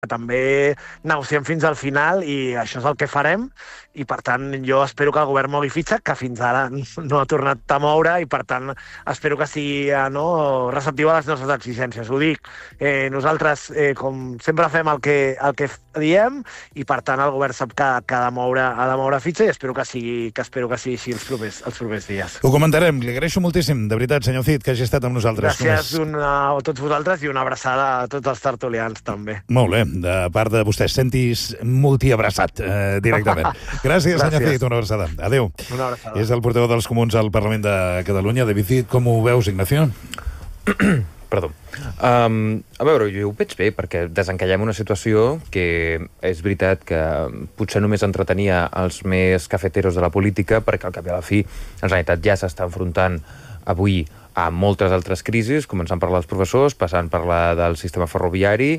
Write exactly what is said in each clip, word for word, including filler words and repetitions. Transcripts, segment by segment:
també negociem fins al final i això és el que farem i per tant jo espero que el govern mogui fitxa, que fins ara no ha tornat a moure i per tant espero que sigui no, receptiu a les nostres exigències. Ho dic, eh, nosaltres eh, com sempre fem el que, el que diem i per tant el govern sap que, que ha, de moure, ha de moure fitxa i espero que sigui, que espero que sigui així els propers, els propers dies. Ho comentarem, li agraeixo moltíssim, de veritat, senyor Cid, que hagi estat amb nosaltres. Gràcies una, a tots vosaltres i una abraçada a tots els tertulians també. Molt bé, de part de vostès, sentis multiabraçat eh, directament. Gràcies, Gràcies, senyor Cid, una abraçada. Adéu. Una abraçada. És el portaveu dels Comuns al Parlament de Catalunya. David Cid, com ho veus, Ignacio? Perdó. Um, a veure, jo ho veig bé, perquè desencallem una situació que és veritat que potser només entretenia els més cafeteros de la política, perquè al cap i a la fi la Generalitat ja s'està enfrontant avui a moltes altres crisis, començant per la dels professors, passant per la del sistema ferroviari,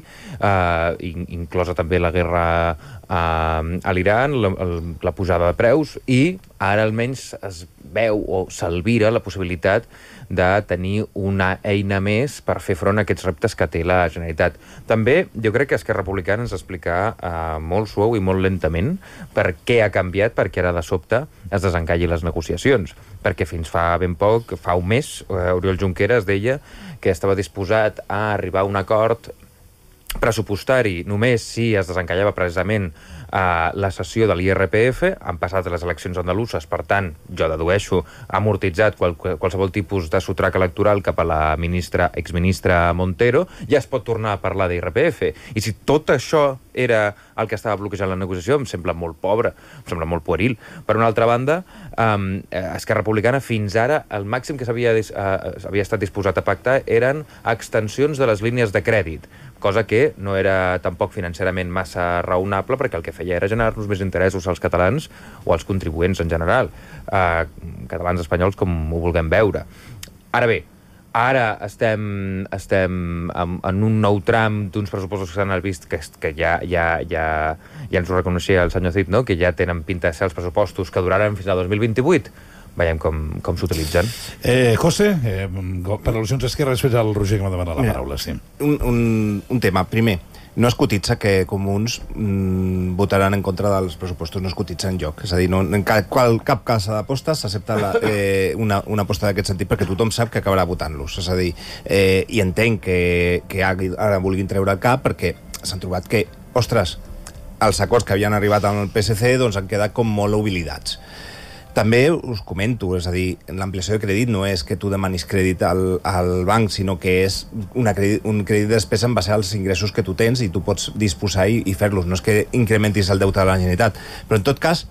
eh, inclosa també la guerra eh, a l'Iran, la, la pujada de preus, i ara almenys es veu o s'alvira la possibilitat de tenir una eina més per fer front a aquests reptes que té la Generalitat. També jo crec que Esquerra Republicana ens explicar eh, molt suau i molt lentament per què ha canviat, perquè ara de sobte es desencalli les negociacions. Perquè fins fa ben poc, fa un mes, eh, Oriol Junqueras deia que estava disposat a arribar a un acord pressupostari només si es desencallava precisament eh, la cessió de l'I R P F. Han passat les eleccions andaluses, per tant, jo dedueixo, ha amortitzat qual, qualsevol tipus de sotrac electoral cap a la ministra, exministra Montero, ja es pot tornar a parlar d'I R P F. I si tot això era el que estava bloquejant la negociació, em sembla molt pobre, em sembla molt pueril. Per una altra banda, eh, Esquerra Republicana fins ara el màxim que s'havia eh, havia estat disposat a pactar eren extensions de les línies de crèdit, cosa que no era tampoc financerament massa raonable, perquè el que feia era generar-nos més interessos als catalans o als contribuents en general, eh, catalans, espanyols, com ho vulguem veure. Ara bé, ara estem, estem en, en un nou tram d'uns pressupostos que s'han vist que, que ja, ja, ja, ja ens ho reconeixia el senyor Cid, no? Que ja tenen pinta de ser els pressupostos que duraran fins al dos mil vint-i-vuit. Veiem com, com s'utilitzen. Eh, José, eh, per al·lusions esquerres, després el Roger que m'ha demanat la paraula. Sí. Un, un, un tema. Primer, no es cotitza que comuns mm, votaran en contra dels pressupostos, no es cotitza en lloc. És a dir, no, en cap, qual, cap casa d'apostes s'accepta eh, una, una aposta d'aquest sentit perquè tothom sap que acabarà votant-los. És a dir, eh, i entenc que, que ara vulguin treure el cap perquè s'han trobat que, ostres, els acords que havien arribat amb el P S C doncs, han quedat com molt oblidats. També us comento, és a dir, l'ampliació de crèdit no és que tu demanis crèdit al, al banc, sinó que és una crèdit, un crèdit de despesa en base als ingressos que tu tens i tu pots disposar i, i fer-los. No és que incrementis el deute de la Generalitat. Però, en tot cas,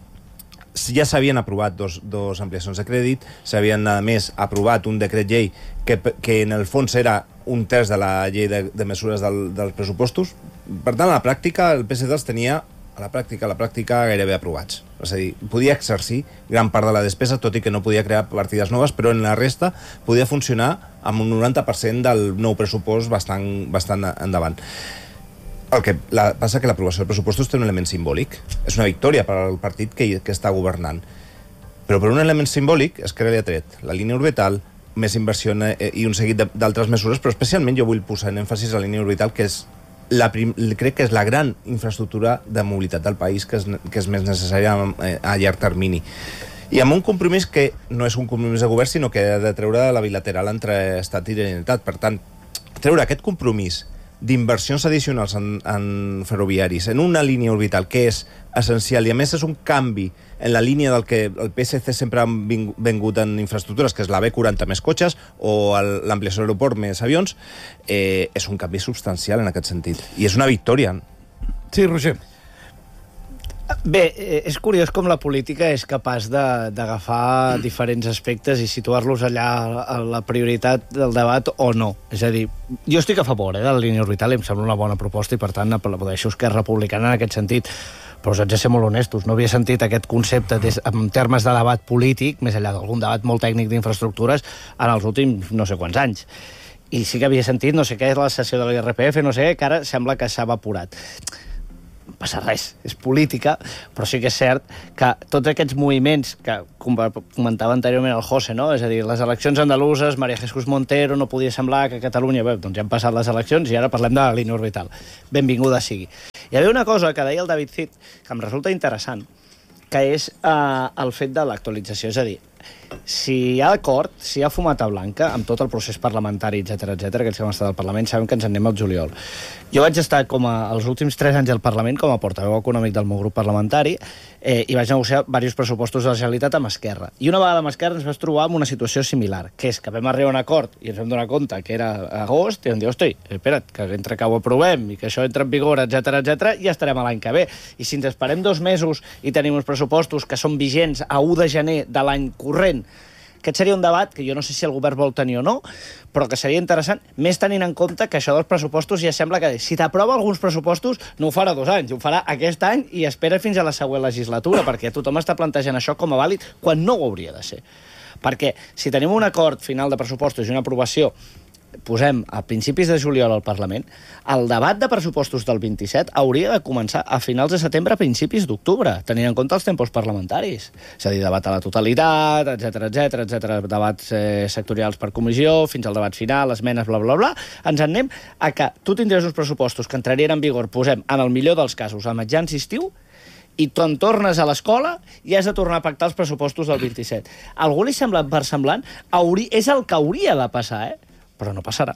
ja s'havien aprovat dos, dos ampliacions de crèdit, s'havien, a més, aprovat un decret llei que, que en el fons era un terç de la llei de, de mesures del, dels pressupostos. Per tant, a la pràctica, el P S C els tenia a la pràctica, a la pràctica gairebé aprovats. És a dir, podia exercir gran part de la despesa, tot i que no podia crear partides noves, però en la resta podia funcionar amb un noranta per cent del nou pressupost bastant, bastant endavant. El que la, passa que l'aprovació dels pressupostos té un element simbòlic. És una victòria per al partit que, que està governant. Però per un element simbòlic, Esquerra li ha tret la línia orbital, més inversió eh, i un seguit d'altres mesures, però especialment jo vull posar en èmfasis la línia orbital, que és La prim, crec que és la gran infraestructura de mobilitat del país que és, que és més necessària a, a llarg termini. I amb un compromís que no és un compromís de govern, sinó que ha de treure la bilateral entre Estat i Generalitat. Per tant, treure aquest compromís d'inversions addicionals en, en ferroviaris, en una línia orbital que és essencial, i a més és un canvi en la línia del que el P S C sempre ha vengut en infraestructures, que és la B quaranta més cotxes o l'ampliació de l'aeroport més avions, eh, és un canvi substancial en aquest sentit. I és una victòria. Sí, Roger. Bé, és curiós com la política és capaç d'agafar mm. diferents aspectes i situar-los allà a la prioritat del debat o no. És a dir, jo estic a favor eh, de la línia orbital i em sembla una bona proposta i per tant aplaudeixo Esquerra Republicana en aquest sentit, però us haig de ser molt honestos, no havia sentit aquest concepte des, en termes de debat polític, més enllà d'algun debat molt tècnic d'infraestructures, en els últims no sé quants anys. I sí que havia sentit no sé què és la cessió de l'I R P F, no sé, que ara sembla que s'ha evaporat. no passa res, és política, però sí que és cert que tots aquests moviments que comentava anteriorment el José, no? És a dir, les eleccions andaluses, María Jesús Montero, no podia semblar que a Catalunya, bé, doncs ja han passat les eleccions i ara parlem de la línia orbital. Benvinguda sigui. Hi havia una cosa que deia el David Cid que em resulta interessant, que és eh, el fet de l'actualització, és a dir, si hi ha acord, si hi ha fumata blanca amb tot el procés parlamentari, etcètera, etcètera, aquells que hem estat al Parlament sabem que ens en anem al juliol. Jo vaig estar com a, els últims tres anys al Parlament com a portaveu econòmic del meu grup parlamentari eh, i vaig negociar diversos pressupostos de la Generalitat amb Esquerra. I una vegada amb Esquerra ens vam trobar amb una situació similar, que és que vam arribar a un acord i ens vam donar compte que era agost i vam dir, hosti, espera't, que entre que ho aprovem i que això entra en vigor, etcètera, etcètera, ja estarem a l'any que ve. I si ens esperem dos mesos i tenim uns pressupostos que són vigents a u de gener de l'any corrent, aquest seria un debat que jo no sé si el govern vol tenir o no, però que seria interessant, més tenint en compte que això dels pressupostos ja sembla que si t'aprova alguns pressupostos no ho farà dos anys, ho farà aquest any i espera fins a la següent legislatura, perquè tothom està plantejant això com a vàlid quan no ho hauria de ser. Perquè si tenim un acord final de pressupostos i una aprovació, posem a principis de juliol al Parlament, el debat de pressupostos del vint-i-set hauria de començar a finals de setembre, a principis d'octubre, tenint en compte els tempos parlamentaris. És a dir, debat a la totalitat, etcètera, etcètera, etcètera, debats eh, sectorials per comissió, fins al debat final, esmenes, bla, bla, bla. Ens en anem a que tu tindries uns pressupostos que entrarien en vigor, posem, en el millor dels casos, a mitjans estiu, i te'n tornes a l'escola i has de tornar a pactar els pressupostos del vint-i-set. A algú li sembla versemblant? Hauri... És el que hauria de passar, eh? Però no passarà.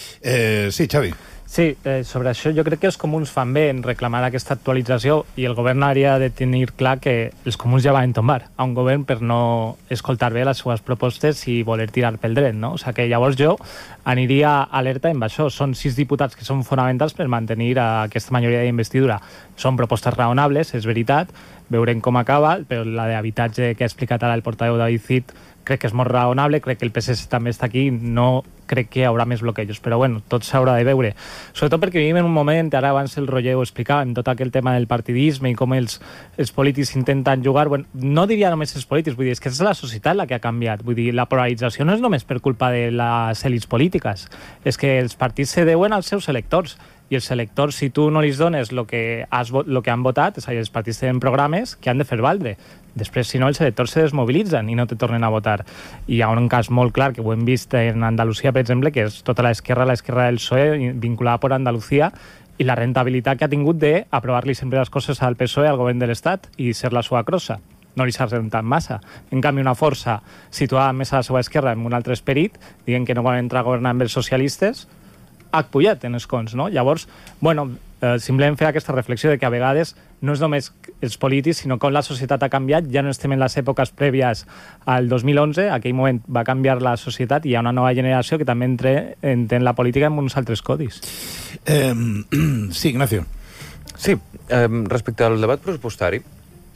Eh, sí, Xavi. Sí, eh, sobre això jo crec que els comuns fan bé en reclamar aquesta actualització i el govern hauria de tenir clar que els comuns ja van tombar a un govern per no escoltar bé les seves propostes i voler tirar pel dret, no? O sigui que llavors jo aniria alerta amb això. Són sis diputats que són fonamentals per mantenir aquesta majoria d'investidura. Són propostes raonables, és veritat, veurem com acaba, però la d'habitatge que ha explicat ara el portaveu David Cid crec que és molt raonable, crec que el P S C també està aquí, no crec que hi haurà més bloquejos, però bueno, tot s'haurà de veure. Sobretot perquè vivim en un moment, ara abans el Roger ho explicava, en tot aquell tema del partidisme i com els, els polítics intenten jugar, bueno, no diria només els polítics, vull dir, és que és la societat la que ha canviat, vull dir, la polarització no és només per culpa de les elits polítiques, és que els partits se deuen als seus electors, i els electors, si tu no li dones el que, has, lo que han votat, és a dir, els partits tenen programes que han de fer valdre. Després, si no, els electors se desmobilitzen i no te tornen a votar. I hi ha un cas molt clar, que ho hem vist en Andalusia, per exemple, que és tota l'esquerra, l'esquerra del P S O E, vinculada per Andalusia, i la rentabilitat que ha tingut d'aprovar-li sempre les coses al P S O E, al govern de l'Estat, i ser la seva crossa. No li s'ha rentat massa. En canvi, una força situada més a la seva esquerra, amb un altre esperit, dient que no van entrar a governar amb els socialistes, ha pujat en escons, no? Llavors, bueno, eh, simplement fer aquesta reflexió de que a vegades no és només els polítics, sinó com la societat ha canviat, ja no estem en les èpoques prèvies al dos mil onze, aquell moment va canviar la societat i hi ha una nova generació que també entre, entén la política amb uns altres codis. Eh, sí, Ignacio. Sí, eh, respecte al debat pressupostari,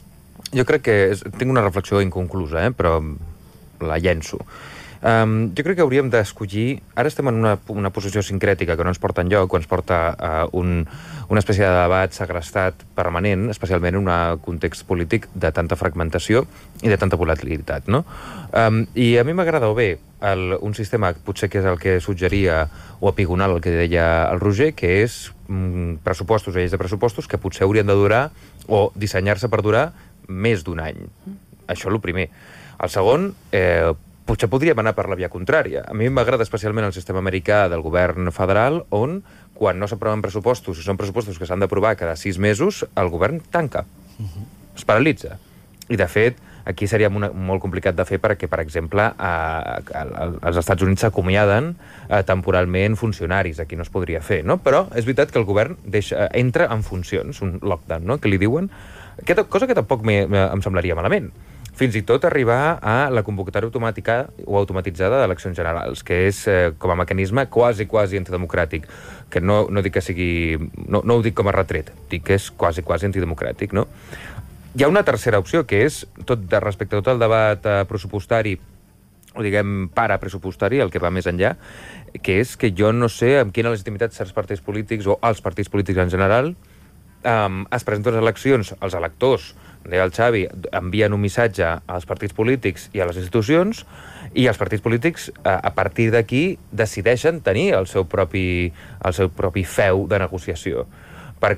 jo crec que és, tinc una reflexió inconclusa, eh, però la llenço. Um, jo crec que hauríem d'escollir... Ara estem en una, una posició sincrètica que no ens porta enlloc, que ens porta a uh, un, una espècie de debat segrestat permanent, especialment en un context polític de tanta fragmentació i de tanta volatilitat, no? Um, I a mi m'agrada o bé el, un sistema, potser que és el que suggeria o epigonal el que deia el Roger, que és mm, pressupostos, lleis de pressupostos que potser haurien de durar o dissenyar-se per durar més d'un any. Això és el primer. El segon, eh, potser podríem anar per la via contrària. A mi m'agrada especialment el sistema americà del govern federal, on, quan no s'aproven pressupostos, si són pressupostos que s'han d'aprovar cada sis mesos, el govern tanca. Uh-huh. Es paralitza. I, de fet, aquí seria una, molt complicat de fer perquè, per exemple, a, a, a, als Estats Units s'acomiaden a, temporalment funcionaris. Aquí no es podria fer, no? Però és veritat que el govern deixa, entra en funcions, un lockdown, no?, que li diuen. Aquesta cosa que tampoc me, me, em semblaria malament. Fins i tot arribar a la convocatòria automàtica o automatitzada d'eleccions generals, que és eh, com a mecanisme quasi, quasi antidemocràtic, que no, no dic que sigui... No, no ho dic com a retret, dic que és quasi, quasi antidemocràtic, no? Hi ha una tercera opció, que és, tot de, respecte a tot el debat eh, pressupostari, o diguem parapressupostari, el que va més enllà, que és que jo no sé amb quina legitimitat certs partits polítics, o els partits polítics en general, eh, es presenten les eleccions, els electors, deia el Xavi, envien un missatge als partits polítics i a les institucions, i els partits polítics, a partir d'aquí, decideixen tenir el seu propi, el seu propi feu de negociació. Perquè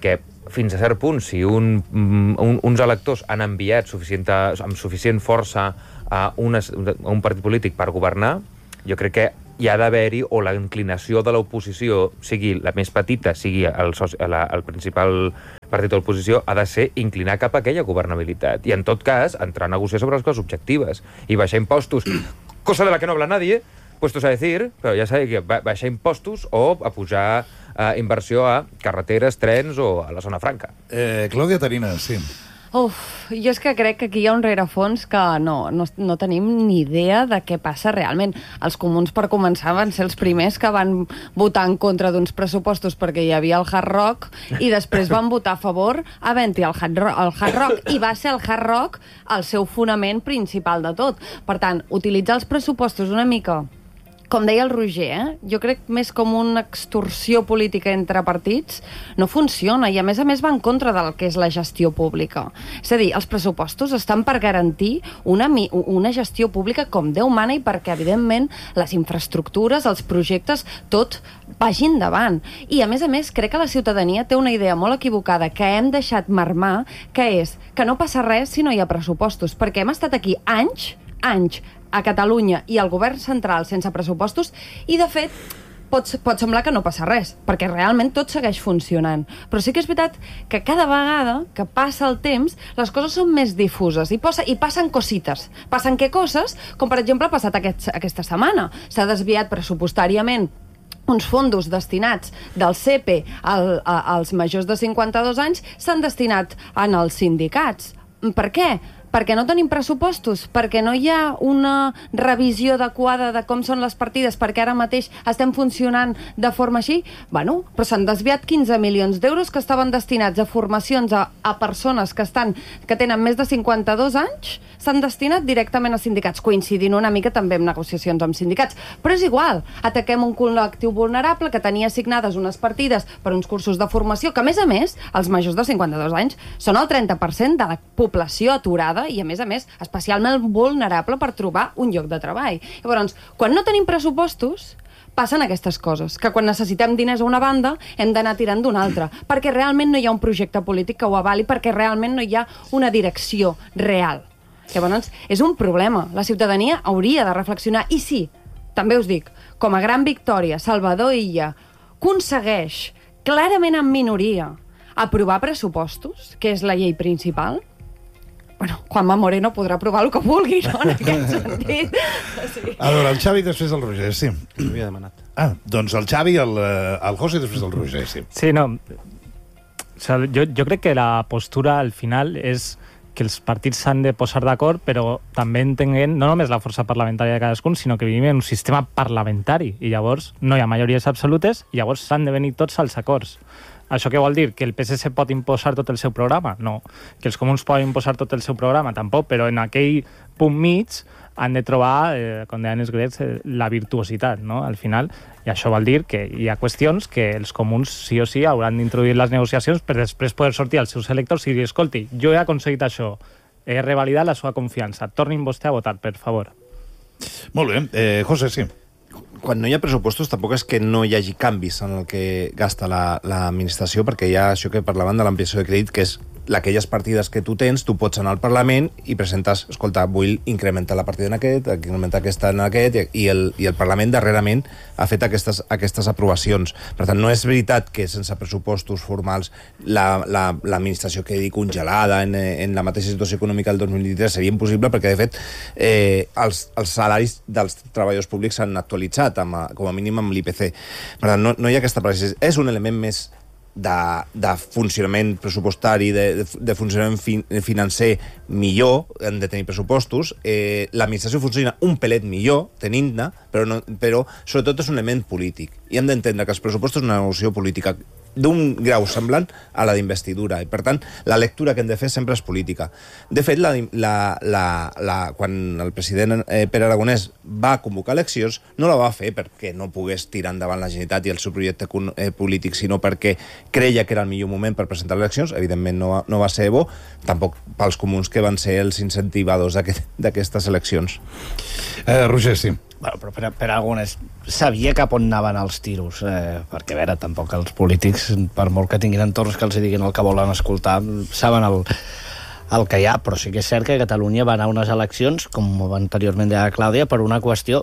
fins a cert punt, si un, un, uns electors han enviat suficient, amb suficient força a, una, a un partit polític per governar, jo crec que hi ha d'haver-hi, o la inclinació de l'oposició, sigui la més petita, sigui el, la, el principal partit de l'oposició, ha de ser inclinar cap a aquella governabilitat. I, en tot cas, entrar a negociar sobre les coses objectives i baixar impostos, cosa de la que no habla nadie, puestos a decir, però ja sabeu que baixar impostos o a pujar eh, inversió a carreteres, trens o a la zona franca. Eh, Clàudia Tarina, sí. Uf, jo és que crec que aquí hi ha un rerefons que no, no, no tenim ni idea de què passa realment. Els comuns, per començar, van ser els primers que van votar en contra d'uns pressupostos perquè hi havia el Hard Rock i després van votar a favor havent-hi el, el Hard Rock, i va ser el Hard Rock el seu fonament principal de tot. Per tant, utilitzar els pressupostos una mica... Com deia el Roger, eh? Jo crec més com una extorsió política entre partits no funciona, i a més a més va en contra del que és la gestió pública. És a dir, els pressupostos estan per garantir una, una gestió pública com Déu mana i perquè, evidentment, les infraestructures, els projectes, tot vagi endavant. I, a més a més, crec que la ciutadania té una idea molt equivocada que hem deixat marmar, que és que no passa res si no hi ha pressupostos, perquè hem estat aquí anys, anys, a Catalunya i al govern central sense pressupostos, i de fet pot, pot semblar que no passa res, perquè realment tot segueix funcionant. Però sí que és veritat que cada vegada que passa el temps les coses són més difuses i, posa, i passen cosites. Passen què coses? Com per exemple ha passat aquest, aquesta setmana. S'ha desviat pressupostàriament uns fondos destinats del C E P al, a, als majors de cinquanta-dos anys, s'han destinat en els sindicats. Per què? Perquè no tenim pressupostos, perquè no hi ha una revisió adequada de com són les partides, perquè ara mateix estem funcionant de forma així. Bueno, però s'han desviat quinze milions d'euros que estaven destinats a formacions a, a persones que estan que tenen més de cinquanta-dos anys, s'han destinat directament a sindicats, coincidint una mica també amb negociacions amb sindicats. Però és igual, ataquem un col·lectiu vulnerable que tenia assignades unes partides per uns cursos de formació, que a més a més, els majors de cinquanta-dos anys són el trenta per cent de la població aturada i, a més a més, especialment vulnerable per trobar un lloc de treball. Llavors, quan no tenim pressupostos, passen aquestes coses, que quan necessitem diners a una banda hem d'anar tirant d'una altra, perquè realment no hi ha un projecte polític que ho avali, perquè realment no hi ha una direcció real. Llavors, és un problema. La ciutadania hauria de reflexionar. I sí, també us dic, com a gran victòria, Salvador Illa aconsegueix, clarament en minoria, aprovar pressupostos, que és la llei principal. Bueno, Juanma Moreno podrà aprovar el que vulgui, no?, en aquest sentit. Sí. A veure, el Xavi després del Roger, sí. M'havia demanat. Ah, doncs el Xavi, el, el José després del Roger, sí. Sí, no... O sea, jo, jo crec que la postura, al final, és que els partits s'han de posar d'acord, però també entenguent no només la força parlamentària de cadascun, sinó que vivim en un sistema parlamentari, i llavors no hi ha majories absolutes, i llavors s'han de venir tots als acords. Això què vol dir? Que el P S C pot imposar tot el seu programa? No. Que els comuns poden imposar tot el seu programa? Tampoc, però en aquell punt mig han de trobar, eh, com deien els grecs, eh, la virtuositat, no?, al final. I això vol dir que hi ha qüestions que els comuns sí o sí hauran d'introduir les negociacions per després poder sortir als seus electors i dir, escolti, jo he aconseguit això, he revalidat la seva confiança, tornin vostè a votar, per favor. Molt bé. Eh, José, sí. Quan no hi ha pressupostos tampoc és que no hi hagi canvis en el que gasta l'administració, la, perquè hi ha això que parlaven de l'ampliació de crèdit, que és aquelles partides que tu tens, tu pots anar al Parlament i presentes, escolta, vull incrementar la partida en aquest, incrementar aquesta en aquest, i el, i el Parlament darrerament ha fet aquestes, aquestes aprovacions. Per tant, no és veritat que sense pressupostos formals l'administració la, la, quedi congelada en, en la mateixa situació econòmica del dos mil vint-i-tres. Seria impossible perquè, de fet, eh, els, els salaris dels treballadors públics s'han actualitzat, amb, com a mínim amb l'I P C. Per tant, no, no hi ha aquesta precisió. És un element més De, de funcionament pressupostari, de, de, de funcionament fin, financer millor, hem de tenir pressupostos. Eh, l'administració funciona un pelet millor, tenint-ne, però, no, però sobretot és un element polític. I hem d'entendre que els pressupostos és una negociació política d'un grau semblant a la d'investidura, i per tant la lectura que hem de fer sempre és política. De fet, la, la, la, la, quan el president eh, Pere Aragonès va convocar eleccions, no la va fer perquè no pogués tirar endavant la Generalitat i el seu projecte eh, polític, sinó perquè creia que era el millor moment per presentar eleccions. Evidentment no va, no va ser bo, tampoc pels comuns, que van ser els incentivadors d'aquestes eleccions. Eh, Roger, sí. Bueno, però per, per Aragonès sabia cap on anaven els tiros, eh, perquè, a veure, tampoc els polítics, per molt que tinguin entorns que els diguin el que volen escoltar, saben el, el que hi ha, però sí que és cert que Catalunya va anar a unes eleccions, com anteriorment deia Clàudia, per una qüestió,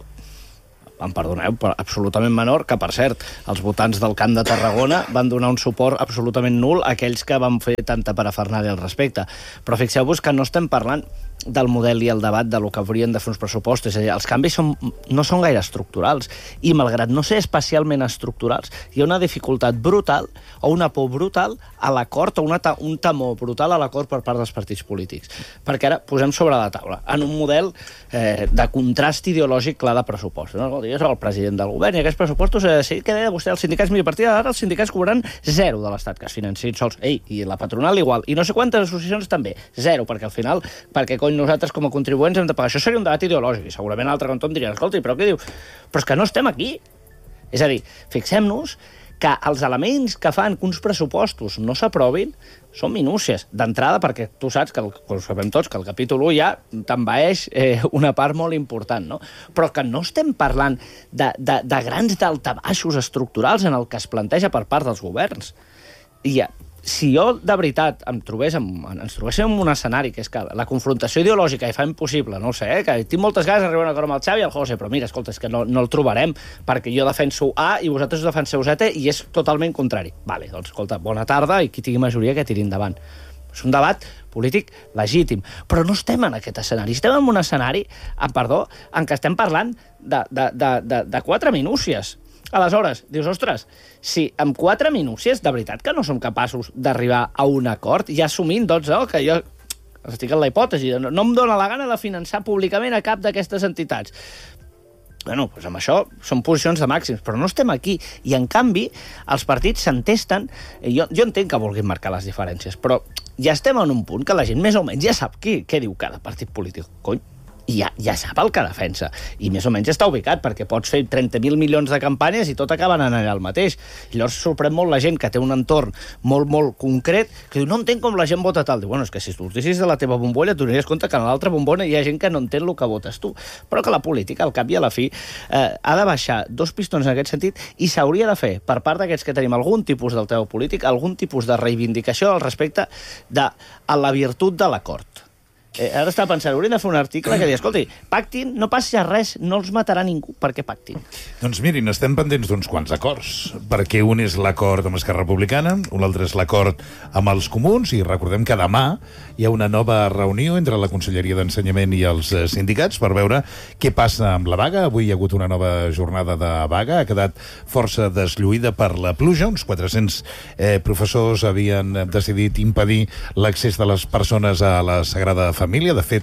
em perdoneu, però absolutament menor, que, per cert, els votants del Camp de Tarragona van donar un suport absolutament nul a aquells que van fer tanta parafernàlia al respecte. Però fixeu-vos que no estem parlant del model i el debat de lo que haurien de fer uns pressupostos. És a dir, els canvis són, no són gaire estructurals, i malgrat no ser especialment estructurals, hi ha una dificultat brutal o una por brutal a l'acord, o una ta un temor brutal a l'acord per part dels partits polítics. Perquè ara posem sobre la taula, en un model eh, de contrast ideològic clar de pressupostos. No? Jo soc el president del govern i aquests pressupostos, eh, sí que deia vostè, els sindicats, mira, a partir d'ara els sindicats cobraran zero de l'Estat, que es financin sols. Ei, i la patronal igual. I no sé quantes associacions també. Zero, perquè al final, perquè cony nosaltres com a contribuents hem de pagar. Això seria un debat ideològic, i segurament l'altre cantó em diria, escolta, però què diu? Però és que no estem aquí. És a dir, fixem-nos que els elements que fan que uns pressupostos no s'aprovin són minúcies. D'entrada, perquè tu saps, que el, ho sabem tots, que el capítol u ja t'envaeix eh, una part molt important, no? Però que no estem parlant de, de, de grans daltabaixos estructurals en el que es planteja per part dels governs. I ja, si jo, de veritat, em trobés en, ens trobéssim en un escenari que és que la confrontació ideològica hi fa impossible, no ho sé, eh, que tinc moltes ganes d'arribar a un acord amb el Xavi i el José, però mira, escolta, és que no, no el trobarem, perquè jo defenso A i vosaltres defenseu Z i és totalment contrari. Vale, doncs, escolta, bona tarda i qui tingui majoria que tiri endavant. És un debat polític legítim, però no estem en aquest escenari. Estem en un escenari, en perdó, en què estem parlant de, de, de, de, de quatre minúcies. Aleshores, dius, ostres, si amb quatre minúcies, de veritat que no som capaços d'arribar a un acord, i assumint, doncs, oh, que jo estic en la hipòtesi, no, no em dóna la gana de finançar públicament a cap d'aquestes entitats. Bueno, doncs amb això són posicions de màxims, però no estem aquí. I, en canvi, els partits s'entesten... Jo, jo entenc que vulguin marcar les diferències, però ja estem en un punt que la gent més o menys ja sap què, què diu cada partit polític. Cony, i ja, ja sap el que defensa. I més o menys està ubicat, perquè pots fer trenta mil milions de campanyes i tot acaba anant allà al mateix. I llavors sorprèn molt la gent que té un entorn molt, molt concret, que diu, no entenc com la gent vota tal. Diu, bueno, és que si sortissis de la teva bombolla, tu tenies compte que en l'altra bombolla hi ha gent que no entén el que votes tu. Però que la política, al cap i a la fi, eh, ha de baixar dos pistons en aquest sentit i s'hauria de fer, per part d'aquests que tenim algun tipus del teu polític, algun tipus de reivindicació al respecte de a la virtut de l'acord. Eh, ara està pensant, hauríem de fer un article que diu, escolti, pactin, no passi res, no els matarà ningú, perquè pactin. Doncs mirin, estem pendents d'uns quants acords, perquè un és l'acord amb Esquerra Republicana, un altre és l'acord amb els comuns, i recordem que demà hi ha una nova reunió entre la Conselleria d'Ensenyament i els sindicats per veure què passa amb la vaga. Avui hi ha hagut una nova jornada de vaga, ha quedat força deslluïda per la pluja, uns quatre-cents eh, professors havien decidit impedir l'accés de les persones a la Sagrada Família. De fet,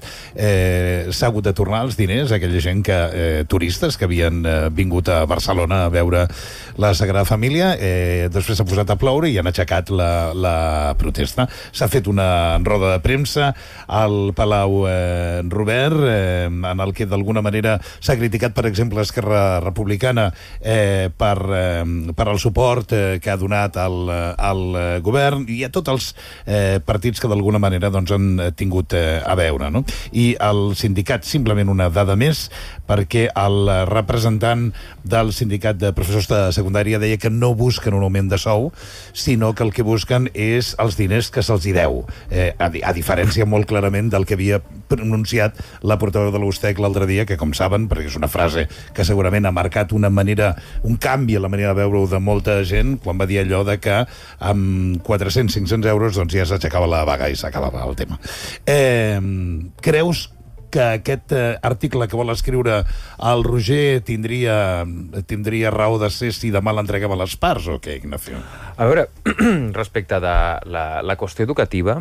eh, s'ha hagut de tornar els diners a aquella gent, que eh, turistes que havien eh, vingut a Barcelona a veure la Sagrada Família. Eh, després s'ha posat a ploure i han aixecat la, la protesta. S'ha fet una roda de premsa al Palau eh, Robert, eh, en el que d'alguna manera s'ha criticat, per exemple, Esquerra Republicana eh, per, eh, per el suport eh, que ha donat al, al govern, i a tots els eh, partits que d'alguna manera doncs, han tingut eh, a veure, no? I el sindicat, simplement una dada més, perquè el representant del sindicat de professors de secundària deia que no busquen un augment de sou, sinó que el que busquen és els diners que se'ls hi deu, eh, a, a diferència molt clarament del que havia pronunciat la portaveu de l'Ustec l'altre dia, que, com saben, perquè és una frase que segurament ha marcat una manera, un canvi a la manera de veure-ho de molta gent, quan va dir allò de que amb quatre-cents a cinc-cents euros doncs ja s'aixecava la vaga i s'acabava el tema. Eh, creus que aquest eh, article que vol escriure el Roger tindria, tindria raó de ser si demà l'entreguem a les parts, o què, Ignacio? A veure, respecte de la, la qüestió educativa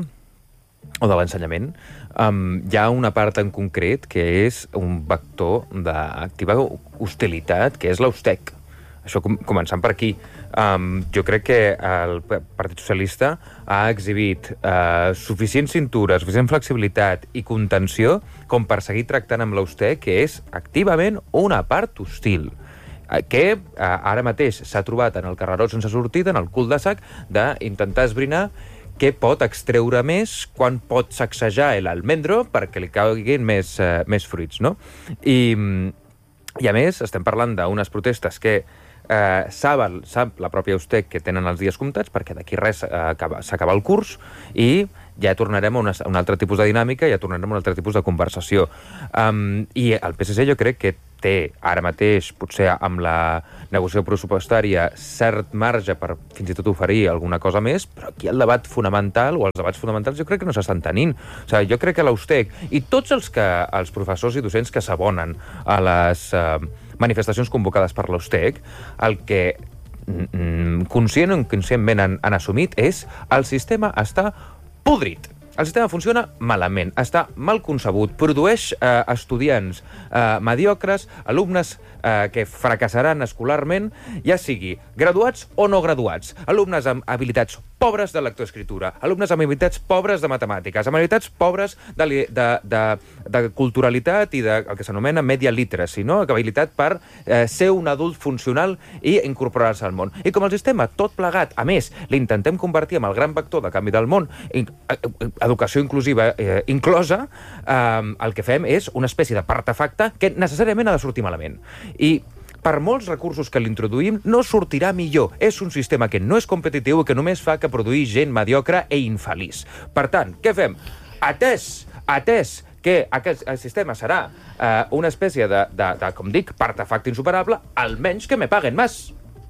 o de l'ensenyament, um, hi ha una part en concret que és un vector d'activa hostilitat, que és l'Ustec. Això com, començant per aquí. Um, jo crec que el Partit Socialista ha exhibit uh, suficient cintura, suficient flexibilitat i contenció com per seguir tractant amb l'Ustec, que és activament una part hostil, que uh, ara mateix s'ha trobat en el carreró sense sortida, en el cul de sac, d'intentar esbrinar què pot extreure més, quan pot sacsejar l'almendro perquè li caiguin més, uh, més fruits, no? I... I a més, estem parlant d'unes protestes que eh, saben, sap la pròpia Ustec que tenen els dies comptats, perquè d'aquí res eh, s'acaba el curs i ja tornarem a, una, a un altre tipus de dinàmica, ja tornarem a un altre tipus de conversació. Um, I el P S C jo crec que té ara mateix, potser amb la negociació pressupostària, cert marge per fins i tot oferir alguna cosa més, però aquí el debat fonamental, o els debats fonamentals, jo crec que no s'estan tenint. O sigui, jo crec que l'Ustec i tots els, que, els professors i docents que s'abonen a les eh, manifestacions convocades per l'Ustec, el que mm, conscient o inconscientment han, han assumit és el sistema està podrit. El sistema funciona malament, està mal concebut, produeix eh, estudiants eh, mediocres, alumnes eh, que fracassaran escolarment, ja sigui graduats o no graduats, alumnes amb habilitats pobres de lectoescriptura, alumnes amb habilitats pobres de matemàtiques, amb habilitats pobres de, de, de, de culturalitat i de el que s'anomena media literacy, no? Habilitat per eh, ser un adult funcional i incorporar-se al món. I com el sistema, tot plegat, a més, l'intentem convertir en el gran vector de canvi del món, in, educació inclusiva eh, inclosa, eh, el que fem és una espècie de partefacte que necessàriament ha de sortir malament. I per molts recursos que l'introduïm, no sortirà millor. És un sistema que no és competitiu i que només fa que produir gent mediocre i infeliç. Per tant, què fem? Atès, atès que aquest sistema serà eh, una espècie de, de, de, com dic, partefacte insuperable, almenys que me paguen més.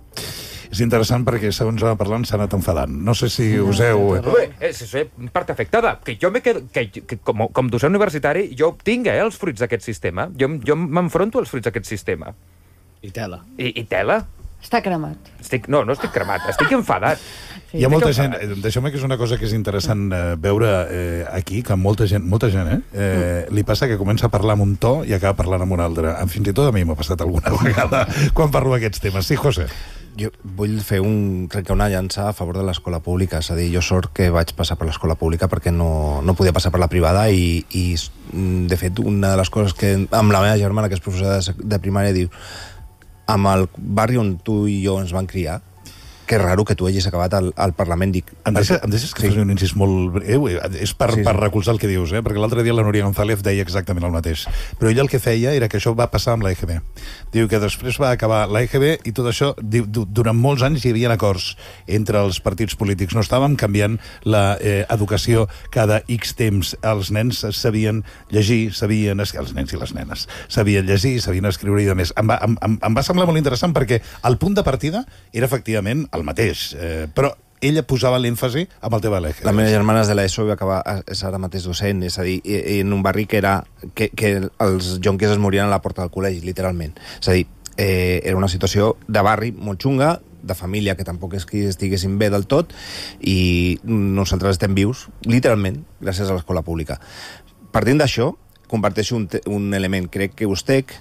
És interessant perquè, segons va parlant, s'ha anat enfadant. No sé si us heu... Bé, és, és part afectada. Que jo me quedo, que, que com, com docent universitari, jo obtinc eh, els fruits d'aquest sistema. Jo, jo m'enfronto als fruits d'aquest sistema. I tela. I, i tela? Està cremat. Estic, no, no estic cremat, estic enfadat. Sí. Hi ha molta gent, deixeu-me que és una cosa que és interessant eh, veure eh, aquí, que molta gent, molta gent eh, eh, li passa que comença a parlar amb un to i acaba parlant amb un altre. Fins i tot a mi m'ha passat alguna vegada quan parlo d'aquests temes. Sí, José? Jo vull fer un, crec que una llança a favor de l'escola pública, és a dir, jo sort que vaig passar per l'escola pública perquè no, no podia passar per la privada i, i, de fet, una de les coses que amb la meva germana, que és professora de, de primària, diu amb el barri on tu i jo ens van criar, que raro que tu hagis acabat al, al Parlament. Dic, em, deixa, em deixes que sí. faci un incís molt... Eh, és per, sí, sí. per recolzar el que dius, eh? Perquè l'altre dia la Núria González deia exactament el mateix. Però ella el que feia era que això va passar amb l'E G B. Diu que després va acabar l'E G B i tot això, diu, durant molts anys hi havia acords entre els partits polítics. No estàvem canviant l'educació eh, cada X temps. Els nens sabien llegir, sabien... Els nens i les nenes sabien llegir, sabien escriure i de més. Em va, em, em va semblar molt interessant perquè el punt de partida era efectivament el mateix, eh, però ella posava l'èmfasi amb el tema de l'E G B. La meva germana de l'ESO va acabar, és ara mateix docent, és a dir, en un barri que era que, que els jonquers es morien a la porta del col·legi, literalment. És a dir, eh, era una situació de barri molt xunga, de família que tampoc és que estiguessin bé del tot, i nosaltres estem vius, literalment, gràcies a l'escola pública. Partint d'això, comparteixo un, un element. Crec que Ustec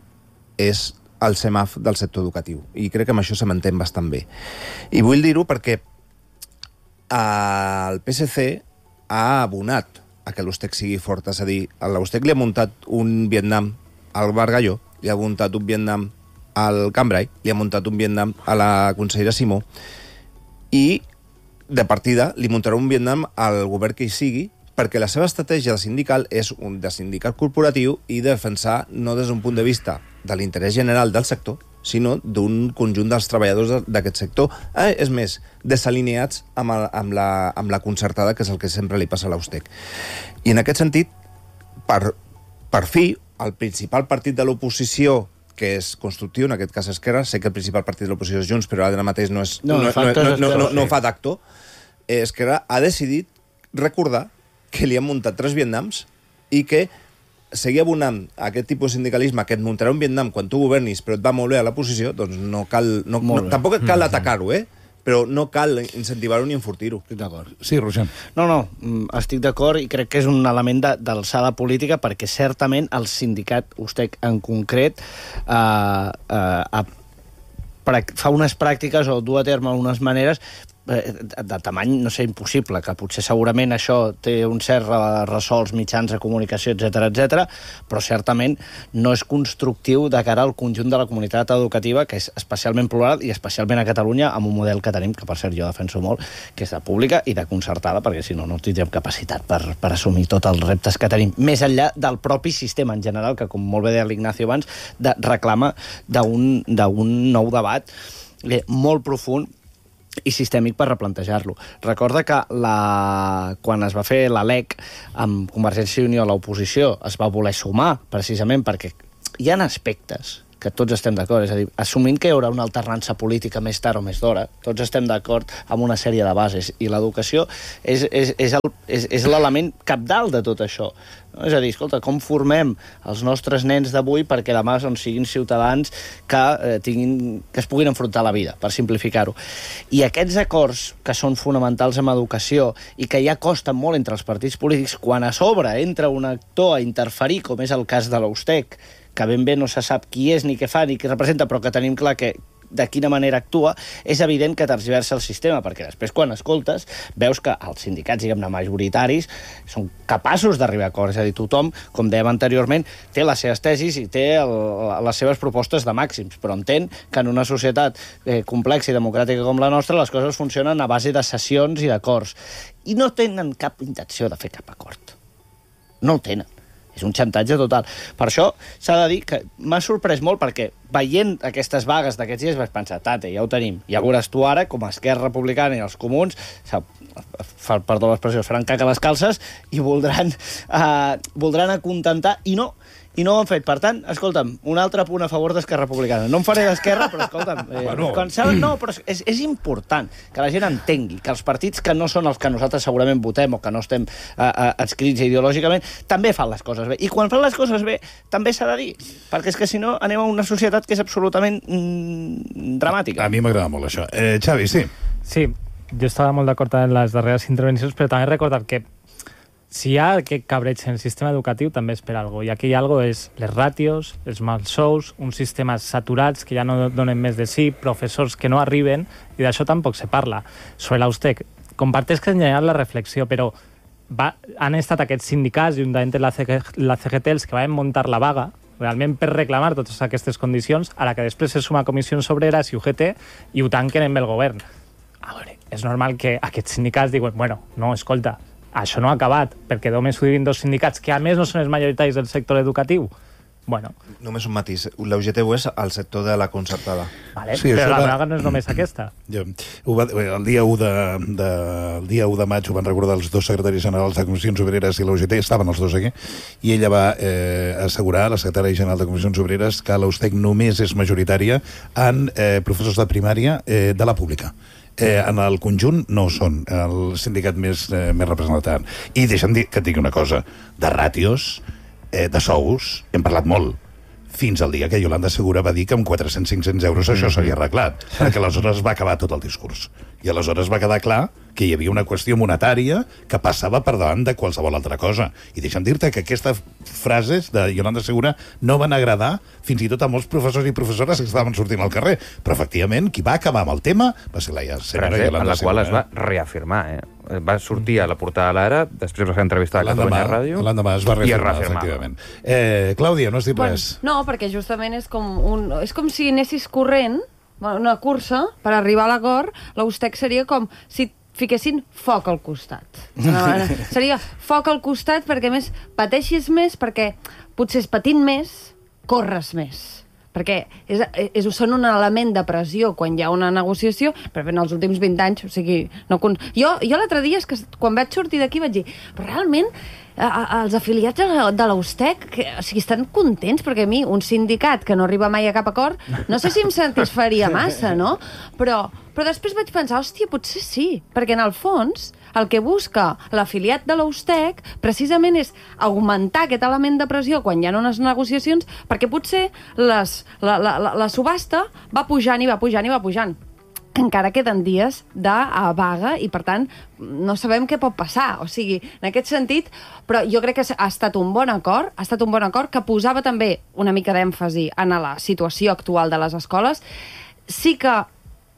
és el semàf del sector educatiu. I crec que amb això se m'entén bastant bé. I vull dir-ho perquè el P S C ha abonat a que l'Ustec sigui fort. És a dir, a l'Ustec li ha muntat un Vietnam al Bargalló, li ha muntat un Vietnam al Cambrai, li ha muntat un Vietnam a la consellera Simó, i de partida li muntarà un Vietnam al govern que hi sigui, perquè la seva estratègia de sindical és un de sindicat corporatiu i defensar no des d'un punt de vista de l'interès general del sector, sinó d'un conjunt dels treballadors d'aquest sector. Eh, és més, desalineats amb, el, amb, la, amb la concertada, que és el que sempre li passa a l'Ustec. I en aquest sentit, per, per fi, el principal partit de l'oposició que és constructiu, en aquest cas Esquerra, sé que el principal partit de l'oposició és Junts, però ara mateix no, és, no, no, no, no, no, no, no fa d'actor, Esquerra ha decidit recordar que li han muntat tres Vietnams i que seguir abonant a aquest tipus de sindicalisme que et muntarà un Vietnam quan tu governis però et va molt bé a la posició, doncs no cal... No, no, tampoc cal atacar-ho, eh? Però no cal incentivar-ho ni enfortir-ho. Estic d'acord. Sí, Roger. No, no, estic d'acord i crec que és un element d'alçada política perquè certament el sindicat Ustec en concret eh, eh, fa unes pràctiques o du a terme unes maneres de tamany, no sé, impossible, que potser segurament això té un cert ressols mitjans de comunicació, etcètera, etcètera, però certament no és constructiu de cara al conjunt de la comunitat educativa, que és especialment plural i especialment a Catalunya, amb un model que tenim, que per cert jo defenso molt, que és de pública i de concertada, perquè si no, no tindríem capacitat per, per assumir tots els reptes que tenim, més enllà del propi sistema en general, que com molt bé deia l'Ignacio abans, de, reclama d'un nou debat eh, molt profund i sistèmic per replantejar-lo. Recorda que la... quan es va fer la L E C amb Convergència i Unió a l'oposició es va voler sumar, precisament perquè hi ha aspectes que tots estem d'acord, és a dir, assumint que hi haurà una alternança política més tard o més d'hora, tots estem d'acord amb una sèrie de bases, i l'educació és, és, és, el, és, és l'element cabdal de tot això. No? És a dir, escolta, com formem els nostres nens d'avui perquè demà doncs, siguin ciutadans que, eh, tinguin, que es puguin enfrontar a la vida, per simplificar-ho. I aquests acords que són fonamentals en educació i que ja costen molt entre els partits polítics, quan a sobre entra un actor a interferir, com és el cas de l'Eustec, que ben bé no se sap qui és, ni què fa, ni què representa, però que tenim clar que de quina manera actua, és evident que tergiversa el sistema, perquè després, quan escoltes, veus que els sindicats, diguem-ne, majoritaris, són capaços d'arribar a acords. És a dir, tothom, com dèiem anteriorment, té les seves tesis i té el, les seves propostes de màxims, però entén que en una societat eh, complexa i democràtica com la nostra, les coses funcionen a base de sessions i d'acords. I no tenen cap intenció de fer cap acord. No el tenen. És un xantatge total. Per això s'ha de dir que m'ha sorprès molt, perquè veient aquestes vagues d'aquests dies vaig pensar, tate, ja ho tenim. Ja veuràs tu ara, com a Esquerra Republicana i els comuns, perdó l'expressió, faran caca a les calces i voldran, eh, voldran acontentar, i no, i no ho han fet. Per tant, escolta'm, un altre punt a favor d'Esquerra Republicana. No em faré d'Esquerra, però escolta'm, eh, bueno. quan saben, no, però és, és important que la gent entengui que els partits que no són els que nosaltres segurament votem o que no estem eh, adscrits ideològicament, també fan les coses bé. I quan fan les coses bé, també s'ha de dir, perquè és que si no anem a una societat que és absolutament mm, dramàtica. A mi m'agrada molt això. Eh, Xavi, sí. Sí, jo estava molt d'acord en les darreres intervencions, però també recordar que si hi ha aquest cabreig en el sistema educatiu, també és per alguna cosa. I aquí hi ha alguna cosa, és les ràtios, els mals sous, uns sistemes saturats que ja no donen més de sí, professors que no arriben, i d'això tampoc se parla. Sobre l'Austec, comparteix que en general la reflexió, però va, han estat aquests sindicats, juntament la, la C G T, els que van muntar la vaga, realment per reclamar totes aquestes condicions, a la que després se suma Comissions Obreres i U G T, i ho tanquen amb el govern. A veure, és normal que aquests sindicats diuen, bueno, no, escolta, això no ha acabat, perquè només ho diuen dos sindicats, que a més no són els majoritaris del sector educatiu. Bueno. Només un matís. La U G T és al sector de la concertada. Vale, sí, però la va... vaga no és només aquesta. Jo, ho va, el, dia u de, de, el dia u de maig ho van recordar els dos secretaris generals de Comissions Obreres i la U G T, estaven els dos aquí, i ella va eh, assegurar, la secretària general de Comissions Obreres, que l'Austec només és majoritària en eh, professors de primària eh, de la pública. Eh, en el conjunt no són el sindicat més, eh, més representant. I deixa'm dir que et digui una cosa, de ràtios, eh, de sous, hem parlat molt, fins al dia que Yolanda Segura va dir que amb quatre-cents a cinc-cents euros això Mm-hmm. s'havia arreglat, perquè aleshores va acabar tot el discurs. I aleshores va quedar clar que hi havia una qüestió monetària que passava per davant de qualsevol altra cosa. I deixa'm dir-te que aquestes frases de Yolanda Segura no van agradar fins i tot a molts professors i professores que estaven sortint al carrer. Però, efectivament, qui va acabar amb el tema va ser la senyora Frase Yolanda en la qual Segura. es va reafirmar, eh? Va sortir a la portada de l'Ara, després va fer entrevista a Catalunya Ràdio, l'endemà es va i es reafirmar, reafirmava. efectivament. Eh, Clàudia, no has dit Bueno, res? no, perquè justament és com, un, és com si anessis corrent, una cursa, per arribar a l'acord. L'Austec seria com si fiquessin foc al costat. No, no, seria foc al costat perquè, més, pateixis més, perquè potser patint més, corres més. Perquè és, és, són un element de pressió quan hi ha una negociació, però en els últims vint anys, o sigui... No, jo jo l'altre dia, és que quan vaig sortir d'aquí vaig dir, però realment a, a, els afiliats de l'Austec que, o sigui, estan contents, perquè a mi un sindicat que no arriba mai a cap acord, no sé si em satisfaria massa, no? Però, però després vaig pensar, hòstia, potser sí, perquè en el fons el que busca l'afiliat de l'Austec precisament és augmentar aquest element de pressió quan hi ha unes negociacions, perquè potser les, la, la, la, la subhasta va pujant i va pujant i va pujant. Encara queden dies de vaga i, per tant, no sabem què pot passar. O sigui, en aquest sentit, però jo crec que ha estat un bon acord, ha estat un bon acord que posava també una mica d'èmfasi en la situació actual de les escoles. Sí que